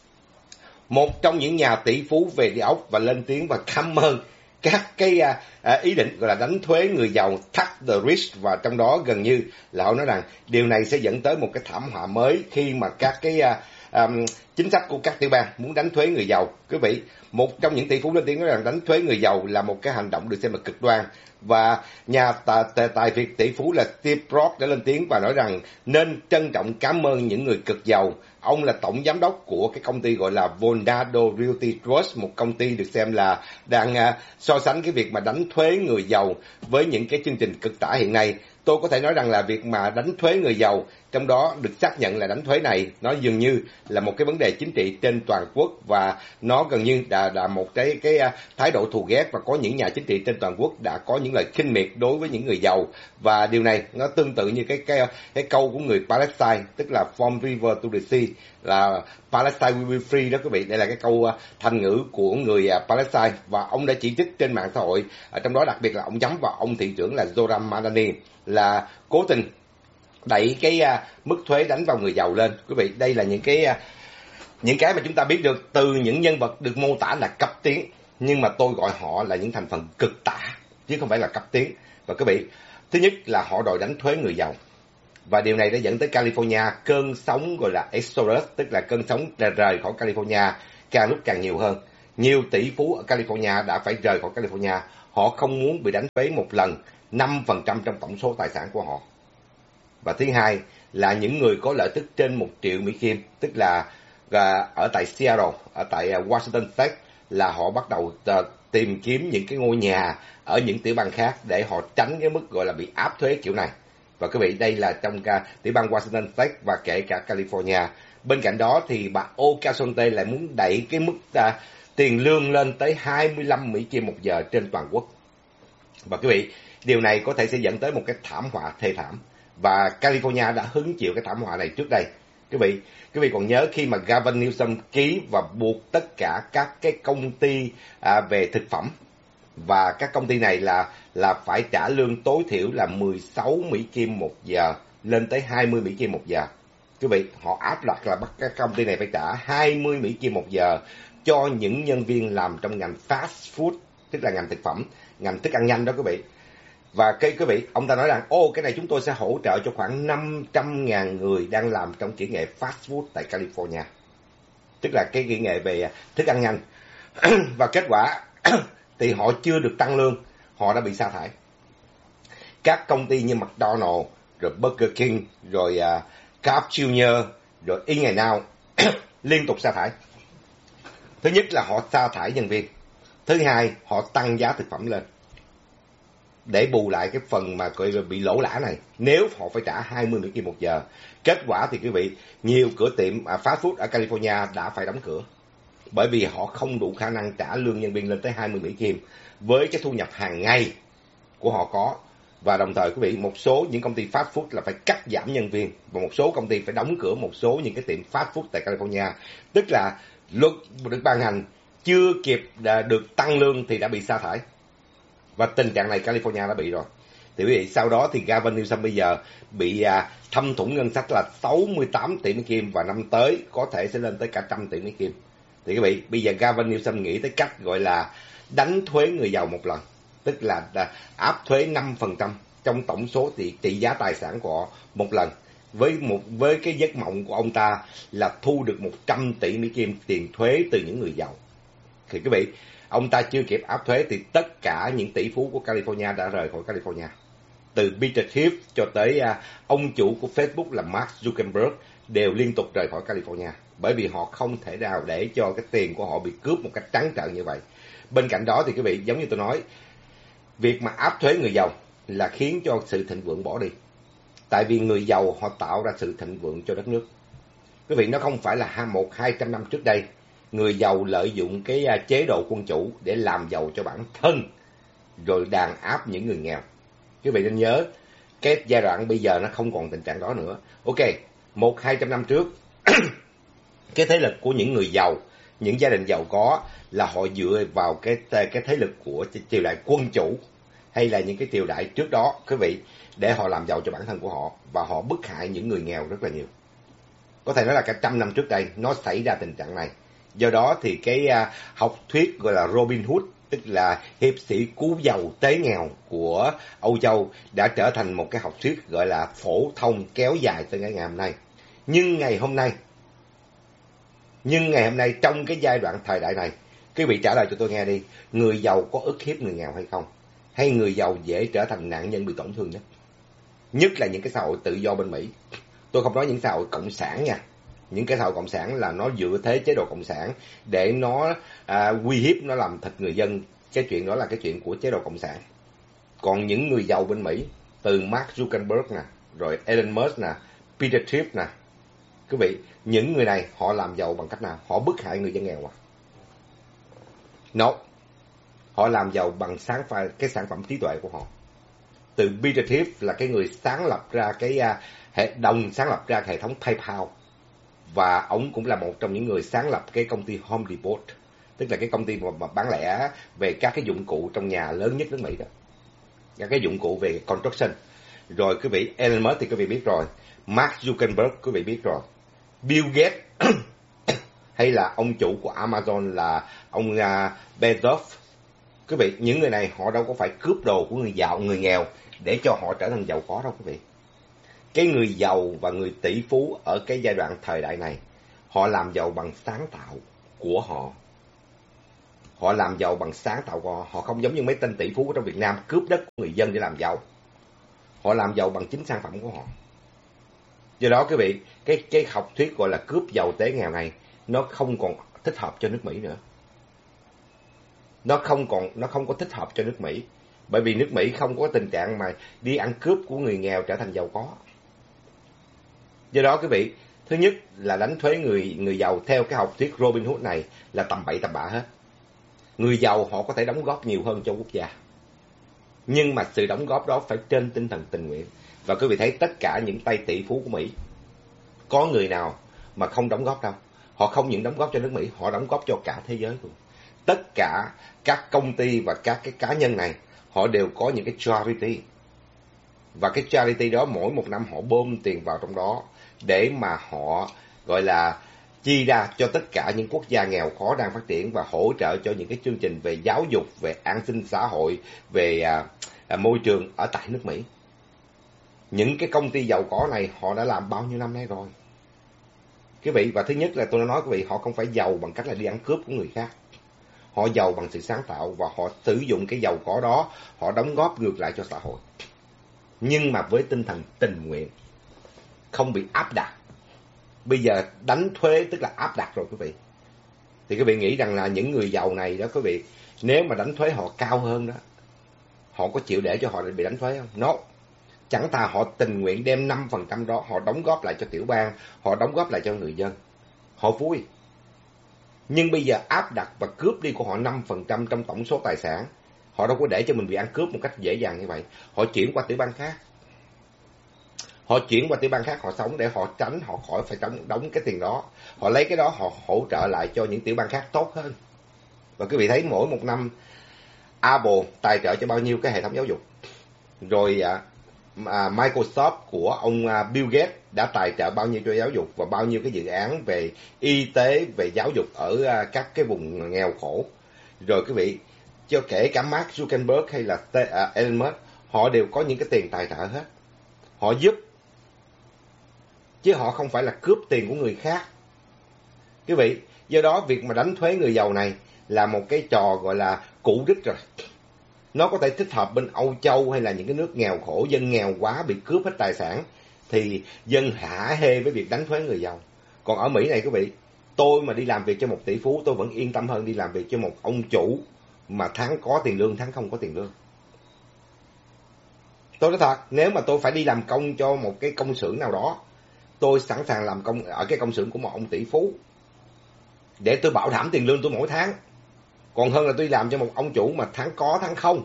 một trong những nhà tỷ phú về địa ốc và lên tiếng và cảm ơn các cái ý định gọi là đánh thuế người giàu, tax the rich, và trong đó gần như là họ nói rằng điều này sẽ dẫn tới một cái thảm họa mới khi mà các cái chính sách của các tiểu bang muốn đánh thuế người giàu. Quý vị, một trong những tỷ phú lên tiếng nói rằng đánh thuế người giàu là một cái hành động được xem là cực đoan, và nhà tài phiệt tỷ phú là Steve Brock đã lên tiếng và nói rằng nên trân trọng cảm ơn những người cực giàu Ông là tổng giám đốc của cái công ty gọi là Vonado Realty Trust, một công ty được xem là đang so sánh cái việc mà đánh thuế người giàu với những cái chương trình cực tả hiện nay. Tôi có thể nói rằng là việc mà đánh thuế người giàu, trong đó được xác nhận là đánh thuế này, nó dường như là một cái vấn đề chính trị trên toàn quốc, và nó gần như là một cái thái độ thù ghét, và có những nhà chính trị trên toàn quốc đã có những lời khinh miệt đối với những người giàu. Và điều này nó tương tự như cái câu của người Palestine, tức là from river to the sea, là Palestine will be free đó quý vị. Đây là cái câu thành ngữ của người Palestine, và ông đã chỉ trích trên mạng xã hội, trong đó đặc biệt là ông nhắm vào ông thị trưởng là Zohran Mamdani, là cố tình đẩy cái mức thuế đánh vào người giàu lên. Quý vị, đây là những cái mà chúng ta biết được từ những nhân vật được mô tả là cấp tiến, nhưng mà tôi gọi họ là những thành phần cực tả chứ không phải là cấp tiến. Và quý vị, thứ nhất là họ đòi đánh thuế người giàu, và điều này đã dẫn tới California cơn sóng gọi là Exodus, tức là cơn sóng rời khỏi California càng lúc càng nhiều hơn. Nhiều tỷ phú ở California đã phải rời khỏi California. Họ không muốn bị đánh thuế một lần 5% trong tổng số tài sản của họ. Và thứ hai là những người có lợi tức trên 1 triệu Mỹ Kim, tức là ở tại Seattle, ở tại Washington State, là họ bắt đầu tìm kiếm những cái ngôi nhà ở những tiểu bang khác để họ tránh cái mức gọi là bị áp thuế kiểu này. Và quý vị, đây là trong tiểu bang Washington State và kể cả California. Bên cạnh đó thì bà Ocasio lại muốn đẩy cái mức tiền lương lên tới 25 Mỹ Kim một giờ trên toàn quốc. Và quý vị, điều này có thể sẽ dẫn tới một cái thảm họa thê thảm. Và California đã hứng chịu cái thảm họa này trước đây. Quý vị còn nhớ khi mà Gavin Newsom ký và buộc tất cả các cái công ty về thực phẩm, và các công ty này là phải trả lương tối thiểu là 16 Mỹ Kim một giờ lên tới 20 Mỹ Kim một giờ. Quý vị, họ áp đặt là bắt các công ty này phải trả 20 Mỹ Kim một giờ cho những nhân viên làm trong ngành fast food, tức là ngành thực phẩm, ngành thức ăn nhanh đó quý vị. Và quý vị, ông ta nói rằng, cái này chúng tôi sẽ hỗ trợ cho khoảng 500.000 người đang làm trong kỹ nghệ fast food tại California. Tức là cái kỹ nghệ về thức ăn nhanh. Và kết quả thì họ chưa được tăng lương, họ đã bị sa thải. Các công ty như McDonald's, rồi Burger King, rồi Carl's Jr., rồi In-N-Out liên tục sa thải. Thứ nhất là họ sa thải nhân viên. Thứ hai, họ tăng giá thực phẩm lên để bù lại cái phần mà bị lỗ lã này, nếu họ phải trả 20 Mỹ Kim một giờ. Kết quả thì quý vị, nhiều cửa tiệm fast food ở California đã phải đóng cửa, bởi vì họ không đủ khả năng trả lương nhân viên lên tới 20 Mỹ Kim với cái thu nhập hàng ngày của họ có. Và đồng thời quý vị, một số những công ty fast food là phải cắt giảm nhân viên, và một số công ty phải đóng cửa một số những cái tiệm fast food tại California. Tức là luật được ban hành chưa kịp được tăng lương thì đã bị sa thải. Và tình trạng này California đã bị rồi. Thì quý vị, sau đó thì Gavin Newsom bây giờ bị thâm thủng ngân sách là 68 tỷ Mỹ Kim, và năm tới có thể sẽ lên tới cả 100 tỷ Mỹ Kim. Thì quý vị, bây giờ Gavin Newsom nghĩ tới cách gọi là đánh thuế người giàu một lần, tức là áp thuế 5% trong tổng số trị giá tài sản của họ một lần, với cái giấc mộng của ông ta là thu được 100 tỷ Mỹ Kim tiền thuế từ những người giàu. Thì quý vị, ông ta chưa kịp áp thuế thì tất cả những tỷ phú của California đã rời khỏi California. Từ Peter Thiel cho tới ông chủ của Facebook là Mark Zuckerberg đều liên tục rời khỏi California, bởi vì họ không thể nào để cho cái tiền của họ bị cướp một cách trắng trợn như vậy. Bên cạnh đó thì quý vị, giống như tôi nói, việc mà áp thuế người giàu là khiến cho sự thịnh vượng bỏ đi. Tại vì người giàu họ tạo ra sự thịnh vượng cho đất nước. Quý vị, nó không phải là 100-200 năm trước đây người giàu lợi dụng cái chế độ quân chủ để làm giàu cho bản thân, rồi đàn áp những người nghèo. Quý vị nên nhớ, cái giai đoạn bây giờ nó không còn tình trạng đó nữa. Ok, 100-200 năm trước, cái thế lực của những người giàu, những gia đình giàu có là họ dựa vào cái thế lực của triều đại quân chủ, hay là những cái triều đại trước đó, quý vị, để họ làm giàu cho bản thân của họ, và họ bức hại những người nghèo rất là nhiều. Có thể nói là cả 100 năm trước đây nó xảy ra tình trạng này. Do đó thì cái học thuyết gọi là Robin Hood, tức là hiệp sĩ cứu giàu tế nghèo của Âu Châu, đã trở thành một cái học thuyết gọi là phổ thông kéo dài tới ngày hôm nay. Nhưng ngày hôm nay trong cái giai đoạn thời đại này, quý vị trả lời cho tôi nghe đi, người giàu có ức hiếp người nghèo hay không? Hay người giàu dễ trở thành nạn nhân bị tổn thương nhất? Nhất là những cái xã hội tự do bên Mỹ. Tôi không nói những xã hội cộng sản nha. Những kẻ thù cộng sản là nó dựa thế chế độ cộng sản để nó uy hiếp, nó làm thịt người dân. Cái chuyện đó là cái chuyện của chế độ cộng sản. Còn những người giàu bên Mỹ, từ Mark Zuckerberg nè, rồi Elon Musk nè, Peter Thiel nè, quý vị, những người này họ làm giàu bằng cách nào? Họ bức hại người dân nghèo à? No. Họ làm giàu bằng cái sản phẩm trí tuệ của họ. Từ Peter Thiel là cái người sáng lập ra sáng lập ra hệ thống PayPal, và ông cũng là một trong những người sáng lập cái công ty Home Depot, tức là cái công ty mà bán lẻ về các cái dụng cụ trong nhà lớn nhất nước Mỹ đó, các cái dụng cụ về construction. Rồi quý vị, Elon Musk thì quý vị biết rồi, Mark Zuckerberg quý vị biết rồi, Bill Gates hay là ông chủ của Amazon là ông Bezos. Quý vị, những người này họ đâu có phải cướp đồ của người giàu, người nghèo để cho họ trở thành giàu có đâu quý vị. Cái người giàu và người tỷ phú ở cái giai đoạn thời đại này, họ làm giàu bằng sáng tạo của họ. Họ làm giàu bằng sáng tạo của họ. Họ không giống như mấy tên tỷ phú trong Việt Nam cướp đất của người dân để làm giàu. Họ làm giàu bằng chính sản phẩm của họ. Do đó quý vị, cái học thuyết gọi là cướp giàu tế nghèo này, nó không còn thích hợp cho nước Mỹ nữa. Nó không có thích hợp cho nước Mỹ. Bởi vì nước Mỹ không có tình trạng mà đi ăn cướp của người nghèo trở thành giàu có. Do đó quý vị, thứ nhất là đánh thuế người giàu theo cái học thuyết Robin Hood này là tầm bậy tầm bạ hết. Người giàu họ có thể đóng góp nhiều hơn cho quốc gia, nhưng mà sự đóng góp đó phải trên tinh thần tình nguyện. Và quý vị thấy tất cả những tay tỷ phú của Mỹ, có người nào mà không đóng góp đâu. Họ không những đóng góp cho nước Mỹ, họ đóng góp cho cả thế giới luôn. Tất cả các công ty và các cái cá nhân này, họ đều có những cái charity. Và cái charity đó mỗi một năm họ bơm tiền vào trong đó để mà họ gọi là chi ra cho tất cả những quốc gia nghèo khó đang phát triển, và hỗ trợ cho những cái chương trình về giáo dục, về an sinh xã hội, về môi trường ở tại nước Mỹ. Những cái công ty giàu có này họ đã làm bao nhiêu năm nay rồi quý vị. Và thứ nhất là tôi đã nói quý vị, họ không phải giàu bằng cách là đi ăn cướp của người khác. Họ giàu bằng sự sáng tạo, và họ sử dụng cái giàu có đó, họ đóng góp ngược lại cho xã hội. Nhưng mà với tinh thần tình nguyện, không bị áp đặt. Bây giờ đánh thuế tức là áp đặt rồi quý vị. Thì quý vị nghĩ rằng là những người giàu này đó quý vị, nếu mà đánh thuế họ cao hơn đó, họ có chịu để cho họ bị đánh thuế không? No. Chẳng thà họ tình nguyện đem 5% đó, họ đóng góp lại cho tiểu bang, họ đóng góp lại cho người dân. Họ vui. Nhưng bây giờ áp đặt và cướp đi của họ 5% trong tổng số tài sản, họ đâu có để cho mình bị ăn cướp một cách dễ dàng như vậy. Họ chuyển qua tiểu bang khác. Họ chuyển qua tiểu bang khác họ sống để họ tránh, họ khỏi phải đóng cái tiền đó. Họ lấy cái đó họ hỗ trợ lại cho những tiểu bang khác tốt hơn. Và quý vị thấy mỗi một năm Apple tài trợ cho bao nhiêu cái hệ thống giáo dục. Rồi Microsoft của ông Bill Gates đã tài trợ bao nhiêu cho giáo dục, và bao nhiêu cái dự án về y tế, về giáo dục ở các cái vùng nghèo khổ. Rồi quý vị, cho kể cả Mark Zuckerberg hay là Elon Musk, họ đều có những cái tiền tài trợ hết. Họ giúp, chứ họ không phải là cướp tiền của người khác. Quý vị, do đó việc mà đánh thuế người giàu này là một cái trò gọi là cũ rích rồi. Nó có thể thích hợp bên Âu Châu hay là những cái nước nghèo khổ, dân nghèo quá bị cướp hết tài sản, thì dân hả hê với việc đánh thuế người giàu. Còn ở Mỹ này quý vị, tôi mà đi làm việc cho một tỷ phú, tôi vẫn yên tâm hơn đi làm việc cho một ông chủ mà tháng có tiền lương, tháng không có tiền lương. Tôi nói thật, nếu mà tôi phải đi làm công cho một cái công xưởng nào đó, tôi sẵn sàng làm công ở cái công xưởng của một ông tỷ phú để tôi bảo đảm tiền lương tôi mỗi tháng, còn hơn là tôi làm cho một ông chủ mà tháng có tháng không.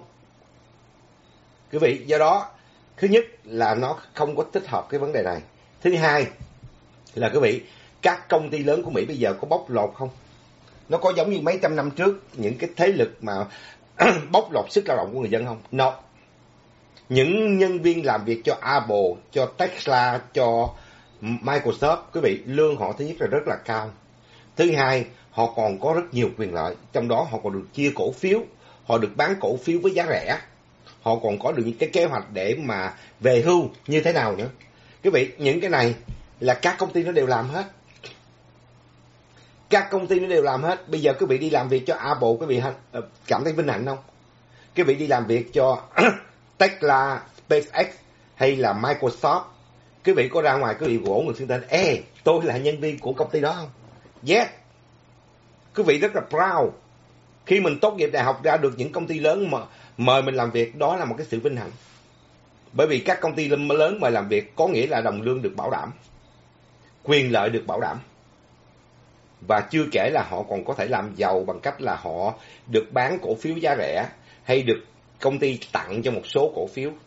Quý vị, do đó thứ nhất là nó không có thích hợp cái vấn đề này. Thứ hai là quý vị, các công ty lớn của Mỹ bây giờ có bóc lột không? Nó có giống như mấy trăm năm trước những cái thế lực mà bóc lột sức lao động của người dân không? No. Những nhân viên làm việc cho Apple, cho Tesla, cho Microsoft, quý vị, lương họ thứ nhất là rất là cao. Thứ hai, họ còn có rất nhiều quyền lợi, trong đó họ còn được chia cổ phiếu, họ được bán cổ phiếu với giá rẻ, họ còn có được những cái kế hoạch để mà về hưu như thế nào nữa. Quý vị, những cái này là các công ty nó đều làm hết. Các công ty nó đều làm hết. Bây giờ quý vị đi làm việc cho Apple, quý vị cảm thấy vinh hạnh không? Quý vị đi làm việc cho Tesla, SpaceX hay là Microsoft, quý vị có ra ngoài quý vị vỗ người xưng tên, tôi là nhân viên của công ty đó không? Yes. Quý vị rất là proud. Khi mình tốt nghiệp đại học ra được những công ty lớn mà mời mình làm việc, đó là một cái sự vinh hạnh. Bởi vì các công ty lớn mời làm việc có nghĩa là đồng lương được bảo đảm, quyền lợi được bảo đảm. Và chưa kể là họ còn có thể làm giàu bằng cách là họ được bán cổ phiếu giá rẻ, hay được công ty tặng cho một số cổ phiếu.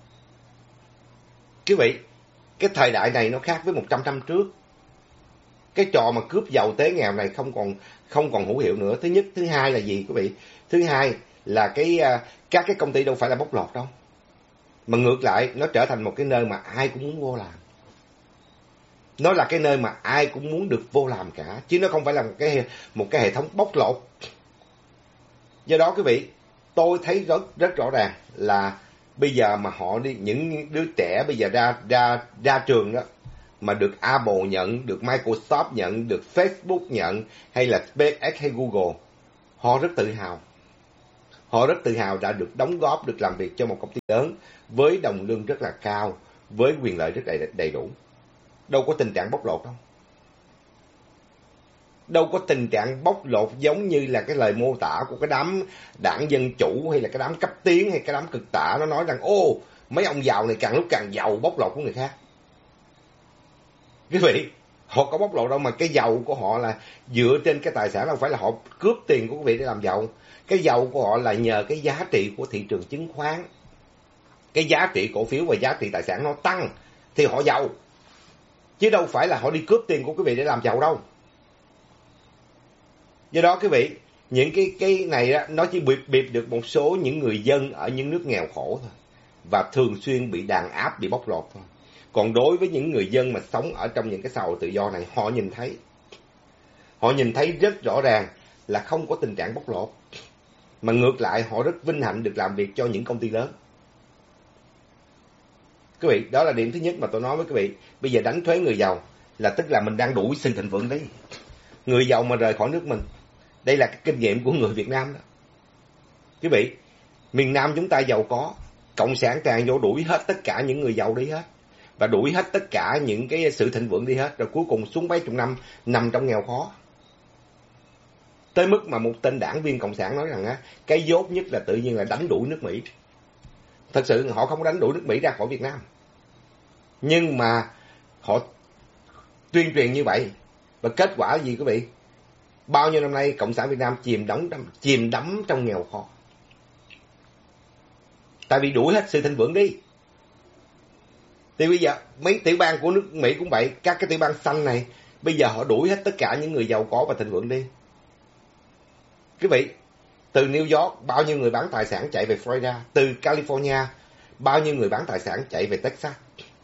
Quý vị, cái thời đại này nó khác với 100 năm trước. Cái trò mà cướp giàu tế nghèo này không còn hữu hiệu nữa. Thứ nhất. Thứ hai là gì quý vị? Thứ hai là các cái công ty đâu phải là bóc lột đâu. Mà ngược lại, nó trở thành một cái nơi mà ai cũng muốn vô làm. Nó là cái nơi mà ai cũng muốn được vô làm cả, chứ nó không phải là một cái hệ thống bóc lột. Do đó quý vị, tôi thấy rất rõ ràng là bây giờ mà những đứa trẻ bây giờ ra trường đó, mà được Apple nhận, được Microsoft nhận, được Facebook nhận, hay là SpaceX hay Google, họ rất tự hào. Họ rất tự hào đã được đóng góp, được làm việc cho một công ty lớn với đồng lương rất là cao, với quyền lợi rất đầy đủ. Đâu có tình trạng bóc lột đâu. Đâu có tình trạng bóc lột giống như là cái lời mô tả của cái đám đảng Dân Chủ, hay là cái đám cấp tiến, hay cái đám cực tả. Nó nói rằng, mấy ông giàu này càng lúc càng giàu, bóc lột của người khác. Quý vị, họ có bóc lột đâu, mà cái giàu của họ là dựa trên cái tài sản, đâu phải là họ cướp tiền của quý vị để làm giàu. Cái giàu của họ là nhờ cái giá trị của thị trường chứng khoán. Cái giá trị cổ phiếu và giá trị tài sản nó tăng thì họ giàu. Chứ đâu phải là họ đi cướp tiền của quý vị để làm giàu đâu. Do đó quý vị, những cái này đó, nó chỉ bịp được một số những người dân ở những nước nghèo khổ thôi. Và thường xuyên bị đàn áp, bị bóc lột thôi. Còn đối với những người dân mà sống ở trong những cái xã hội tự do này, họ nhìn thấy rất rõ ràng là không có tình trạng bóc lột. Mà ngược lại, họ rất vinh hạnh được làm việc cho những công ty lớn. Quý vị, đó là điểm thứ nhất mà tôi nói với quý vị. Bây giờ đánh thuế người giàu là tức là mình đang đuổi sự thịnh vượng đấy. Người giàu mà rời khỏi nước mình. Đây là cái kinh nghiệm của người Việt Nam đó. Quý vị, miền Nam chúng ta giàu có, cộng sản tràn vô đuổi hết tất cả những người giàu đi hết. Và đuổi hết tất cả những cái sự thịnh vượng đi hết. Rồi cuối cùng xuống mấy chục năm nằm trong nghèo khó. Tới mức mà một tên đảng viên cộng sản nói rằng cái dốt nhất là tự nhiên là đánh đuổi nước Mỹ. Thật sự họ không đánh đuổi nước Mỹ ra khỏi Việt Nam. Nhưng mà họ tuyên truyền như vậy. Và kết quả là gì quý vị? Bao nhiêu năm nay Cộng sản Việt Nam chìm đắm trong nghèo khó. Tại vì đuổi hết sự thịnh vượng đi. Thì bây giờ mấy tiểu bang của nước Mỹ cũng vậy. Các cái tiểu bang xanh này, bây giờ họ đuổi hết tất cả những người giàu có và thịnh vượng đi. Quý vị, từ New York, bao nhiêu người bán tài sản chạy về Florida. Từ California, bao nhiêu người bán tài sản chạy về Texas.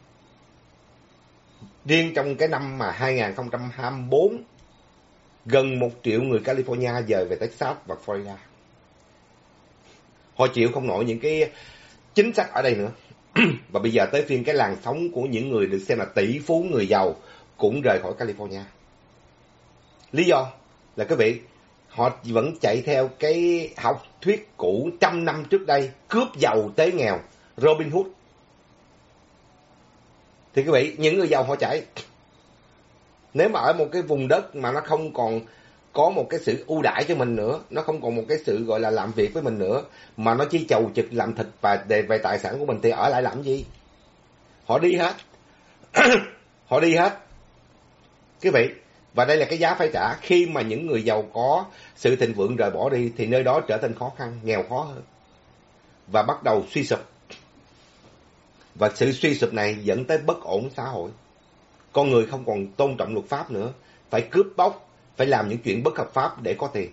Riêng trong cái năm mà 2024, gần 1 triệu người California dời về Texas và Florida. Họ chịu không nổi những cái chính sách ở đây nữa. Và bây giờ tới phiên cái làn sóng của những người được xem là tỷ phú người giàu cũng rời khỏi California. Lý do là quý vị, họ vẫn chạy theo cái học thuyết cũ 100 năm trước đây, cướp giàu tế nghèo, Robin Hood. Thì quý vị, những người giàu họ chạy. Nếu mà ở một cái vùng đất mà nó không còn có một cái sự ưu đãi cho mình nữa, nó không còn một cái sự gọi là làm việc với mình nữa, mà nó chỉ chầu trực làm thịt và về tài sản của mình, thì ở lại làm gì? Họ đi hết. Họ đi hết. Quý vị, và đây là cái giá phải trả. Khi mà những người giàu có sự thịnh vượng rời bỏ đi, thì nơi đó trở thành khó khăn, nghèo khó hơn. Và bắt đầu suy sụp. Và sự suy sụp này dẫn tới bất ổn xã hội. Con người không còn tôn trọng luật pháp nữa, phải cướp bóc, phải làm những chuyện bất hợp pháp để có tiền.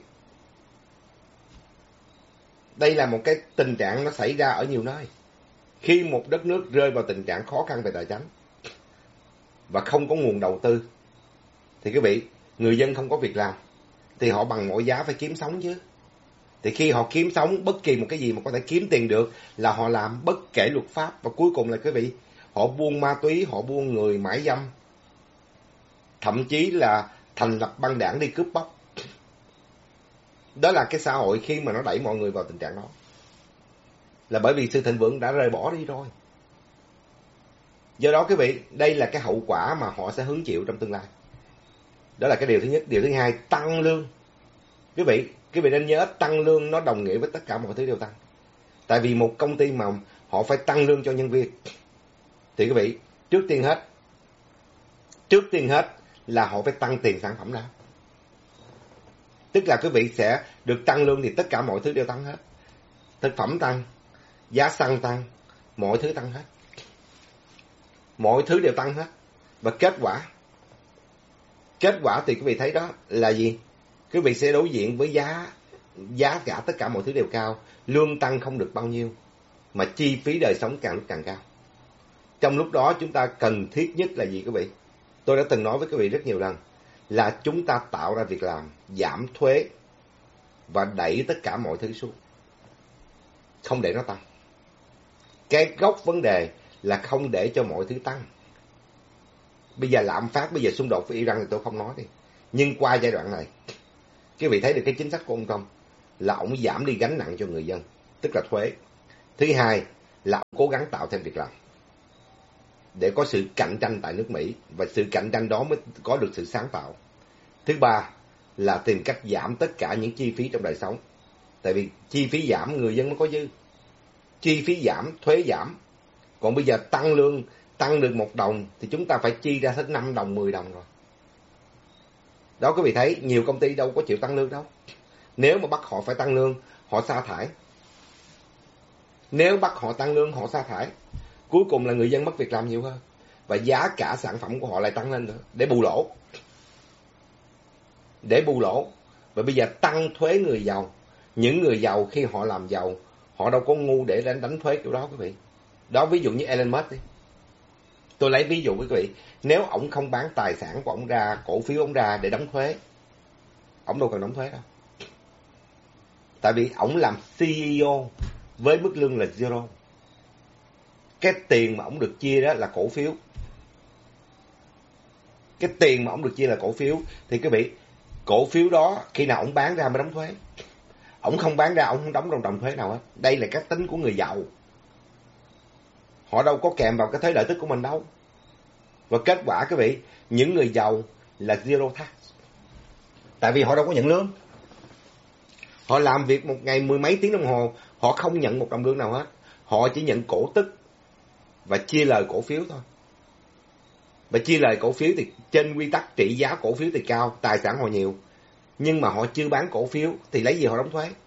Đây là một cái tình trạng nó xảy ra ở nhiều nơi. Khi một đất nước rơi vào tình trạng khó khăn về tài chính và không có nguồn đầu tư, thì quý vị, người dân không có việc làm, thì họ bằng mọi giá phải kiếm sống chứ. Thì khi họ kiếm sống, bất kỳ một cái gì mà có thể kiếm tiền được là họ làm, bất kể luật pháp. Và cuối cùng là quý vị, họ buôn ma túy, họ buôn người mại dâm, thậm chí là thành lập băng đảng đi cướp bóc. Đó là cái xã hội khi mà nó đẩy mọi người vào tình trạng đó. Là bởi vì sự thịnh vượng đã rời bỏ đi rồi. Do đó quý vị, đây là cái hậu quả mà họ sẽ hứng chịu trong tương lai. Đó là cái điều thứ nhất. Điều thứ hai, tăng lương. Quý vị nên nhớ tăng lương nó đồng nghĩa với tất cả mọi thứ đều tăng. Tại vì một công ty mà họ phải tăng lương cho nhân viên thì quý vị, trước tiên hết là họ phải tăng tiền sản phẩm ra. Tức là quý vị sẽ được tăng lương thì tất cả mọi thứ đều tăng hết. Thực phẩm tăng, giá xăng tăng, mọi thứ tăng hết. Mọi thứ đều tăng hết. Và kết quả thì quý vị thấy đó là gì? Quý vị sẽ đối diện với giá cả tất cả mọi thứ đều cao, lương tăng không được bao nhiêu, mà chi phí đời sống càng lúc càng cao. Trong lúc đó chúng ta cần thiết nhất là gì quý vị? Tôi đã từng nói với quý vị rất nhiều lần là chúng ta tạo ra việc làm, giảm thuế và đẩy tất cả mọi thứ xuống, không để nó tăng. Cái gốc vấn đề là không để cho mọi thứ tăng. Bây giờ lạm phát, bây giờ xung đột với Iran thì tôi không nói đi. Nhưng qua giai đoạn này, quý vị thấy được cái chính sách của ông Trump là ông giảm đi gánh nặng cho người dân, tức là thuế. Thứ hai là ông cố gắng tạo thêm việc làm để có sự cạnh tranh tại nước Mỹ, và sự cạnh tranh đó mới có được sự sáng tạo. Thứ ba là tìm cách giảm tất cả những chi phí trong đời sống. Tại vì chi phí giảm, người dân mới có dư. Chi phí giảm, thuế giảm. Còn bây giờ tăng lương, tăng được 1 đồng thì chúng ta phải chi ra hết 5 đồng, 10 đồng rồi. Đó, quý vị thấy nhiều công ty đâu có chịu tăng lương đâu. Nếu mà bắt họ phải tăng lương, họ sa thải. Nếu bắt họ tăng lương, họ sa thải. Cuối cùng là người dân mất việc làm nhiều hơn. Và giá cả sản phẩm của họ lại tăng lên nữa, để bù lỗ. Và bây giờ tăng thuế người giàu. Những người giàu khi họ làm giàu, họ đâu có ngu để đánh thuế kiểu đó quý vị. Đó, ví dụ như Elon Musk đi. Tôi lấy ví dụ với quý vị. Nếu ổng không bán tài sản của ổng ra, cổ phiếu ổng ra để đóng thuế, ổng đâu cần đóng thuế đâu. Tại vì ổng làm CEO với mức lương là zero. Cái tiền mà ổng được chia đó là cổ phiếu. Thì quý vị, cổ phiếu đó khi nào ổng bán ra mới đóng thuế. Ổng không bán ra, ổng không đóng đồng thuế nào hết. Đây là cách tính của người giàu. Họ đâu có kèm vào cái thuế lợi tức của mình đâu. Và kết quả quý vị, những người giàu là zero tax. Tại vì họ đâu có nhận lương. Họ làm việc một ngày 10 mấy tiếng đồng hồ, họ không nhận 1 đồng lương nào hết. Họ chỉ nhận cổ tức và chia lời cổ phiếu thôi. Và chia lời cổ phiếu thì trên quy tắc trị giá cổ phiếu thì cao, tài sản họ nhiều. Nhưng mà họ chưa bán cổ phiếu thì lấy gì họ đóng thuế?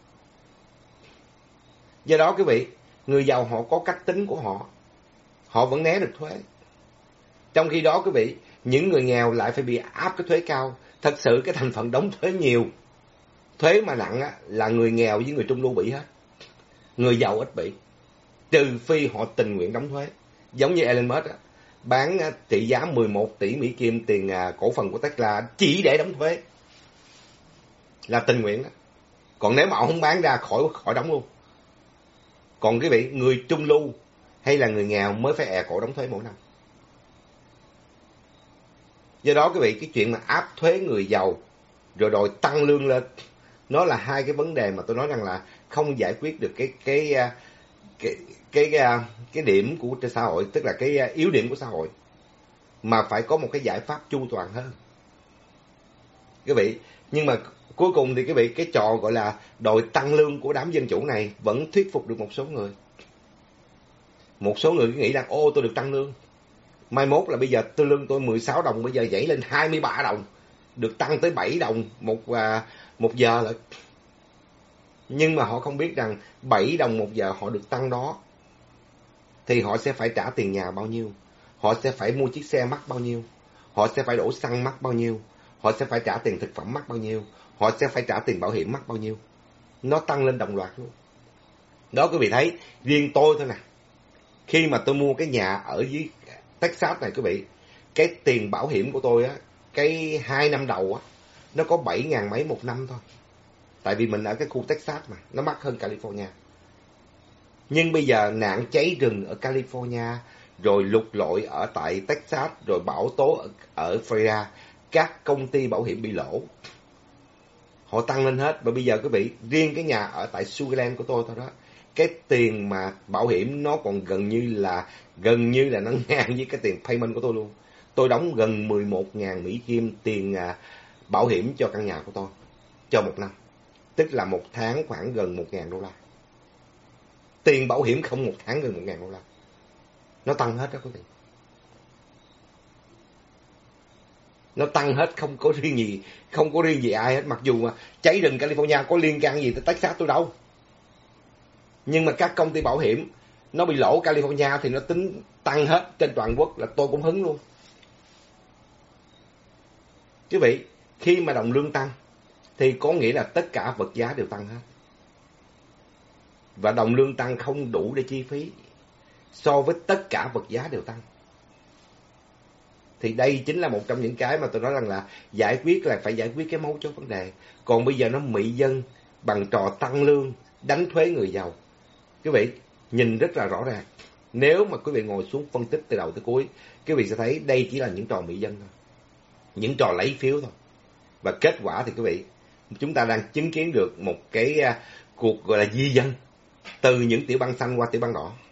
Do đó quý vị, người giàu họ có cách tính của họ. Họ vẫn né được thuế. Trong khi đó quý vị, những người nghèo lại phải bị áp cái thuế cao. Thật sự cái thành phần đóng thuế nhiều, thuế mà nặng á, là người nghèo với người trung lưu bị hết. Người giàu ít bị. Trừ phi họ tình nguyện đóng thuế. Giống như Elon Musk á, bán trị giá 11 tỷ Mỹ Kim tiền cổ phần của Tesla chỉ để đóng thuế. Là tình nguyện đó. Còn nếu mà ông không bán ra khỏi đóng luôn. Còn quý vị, người trung lưu hay là người nghèo mới phải cổ đóng thuế mỗi năm. Do đó quý vị, cái chuyện mà áp thuế người giàu rồi đòi tăng lương lên, nó là hai cái vấn đề mà tôi nói rằng là không giải quyết được cái điểm của xã hội, tức là cái yếu điểm của xã hội, mà phải có một cái giải pháp chu toàn hơn. Quý vị, nhưng mà cuối cùng thì quý vị, cái trò gọi là đòi tăng lương của đám dân chủ này vẫn thuyết phục được một số người. Một số người nghĩ rằng ô, tôi được tăng lương, mai mốt là bây giờ lương tôi 16 đồng, bây giờ nhảy lên 23 đồng, được tăng tới 7 đồng một giờ lại. Nhưng mà họ không biết rằng 7 đồng 1 giờ họ được tăng đó thì họ sẽ phải trả tiền nhà bao nhiêu, họ sẽ phải mua chiếc xe mắc bao nhiêu, họ sẽ phải đổ xăng mắc bao nhiêu, họ sẽ phải trả tiền thực phẩm mắc bao nhiêu, họ sẽ phải trả tiền bảo hiểm mắc bao nhiêu. Nó tăng lên đồng loạt luôn. Đó quý vị thấy, riêng tôi thôi nè, khi mà tôi mua cái nhà ở dưới Texas này quý vị, cái tiền bảo hiểm của tôi á, cái 2 năm đầu á, nó có 7.000 mấy một năm thôi. Tại vì mình ở cái khu Texas mà, nó mắc hơn California. Nhưng bây giờ nạn cháy rừng ở California, rồi lụt lội ở tại Texas, rồi bão tố ở Florida, các công ty bảo hiểm bị lỗ. Họ tăng lên hết. Và bây giờ quý vị, riêng cái nhà ở tại Sugarland của tôi thôi đó, cái tiền mà bảo hiểm nó còn gần như là nó ngang với cái tiền payment của tôi luôn. Tôi đóng gần 11.000 Mỹ Kim tiền bảo hiểm cho căn nhà của tôi cho một năm, tức là một tháng khoảng gần 1.000 đô la. Tiền bảo hiểm không một tháng gần 1.000 đô la. Nó tăng hết đó quý vị. Nó tăng hết, không có riêng gì ai hết. Mặc dù mà cháy rừng California có liên can gì tới Texas tôi đâu. Nhưng mà các công ty bảo hiểm nó bị lỗ California thì nó tính tăng hết trên toàn quốc, là tôi cũng hứng luôn. Quý vị, khi mà đồng lương tăng thì có nghĩa là tất cả vật giá đều tăng hết. Và đồng lương tăng không đủ để chi phí so với tất cả vật giá đều tăng. Thì đây chính là một trong những cái mà tôi nói rằng là phải giải quyết cái mấu chốt vấn đề. Còn bây giờ nó mị dân bằng trò tăng lương, đánh thuế người giàu. Quý vị nhìn rất là rõ ràng. Nếu mà quý vị ngồi xuống phân tích từ đầu tới cuối, quý vị sẽ thấy đây chỉ là những trò mị dân thôi, những trò lấy phiếu thôi. Và kết quả thì quý vị, chúng ta đang chứng kiến được một cái cuộc gọi là di dân từ những tiểu bang xanh qua tiểu bang đỏ.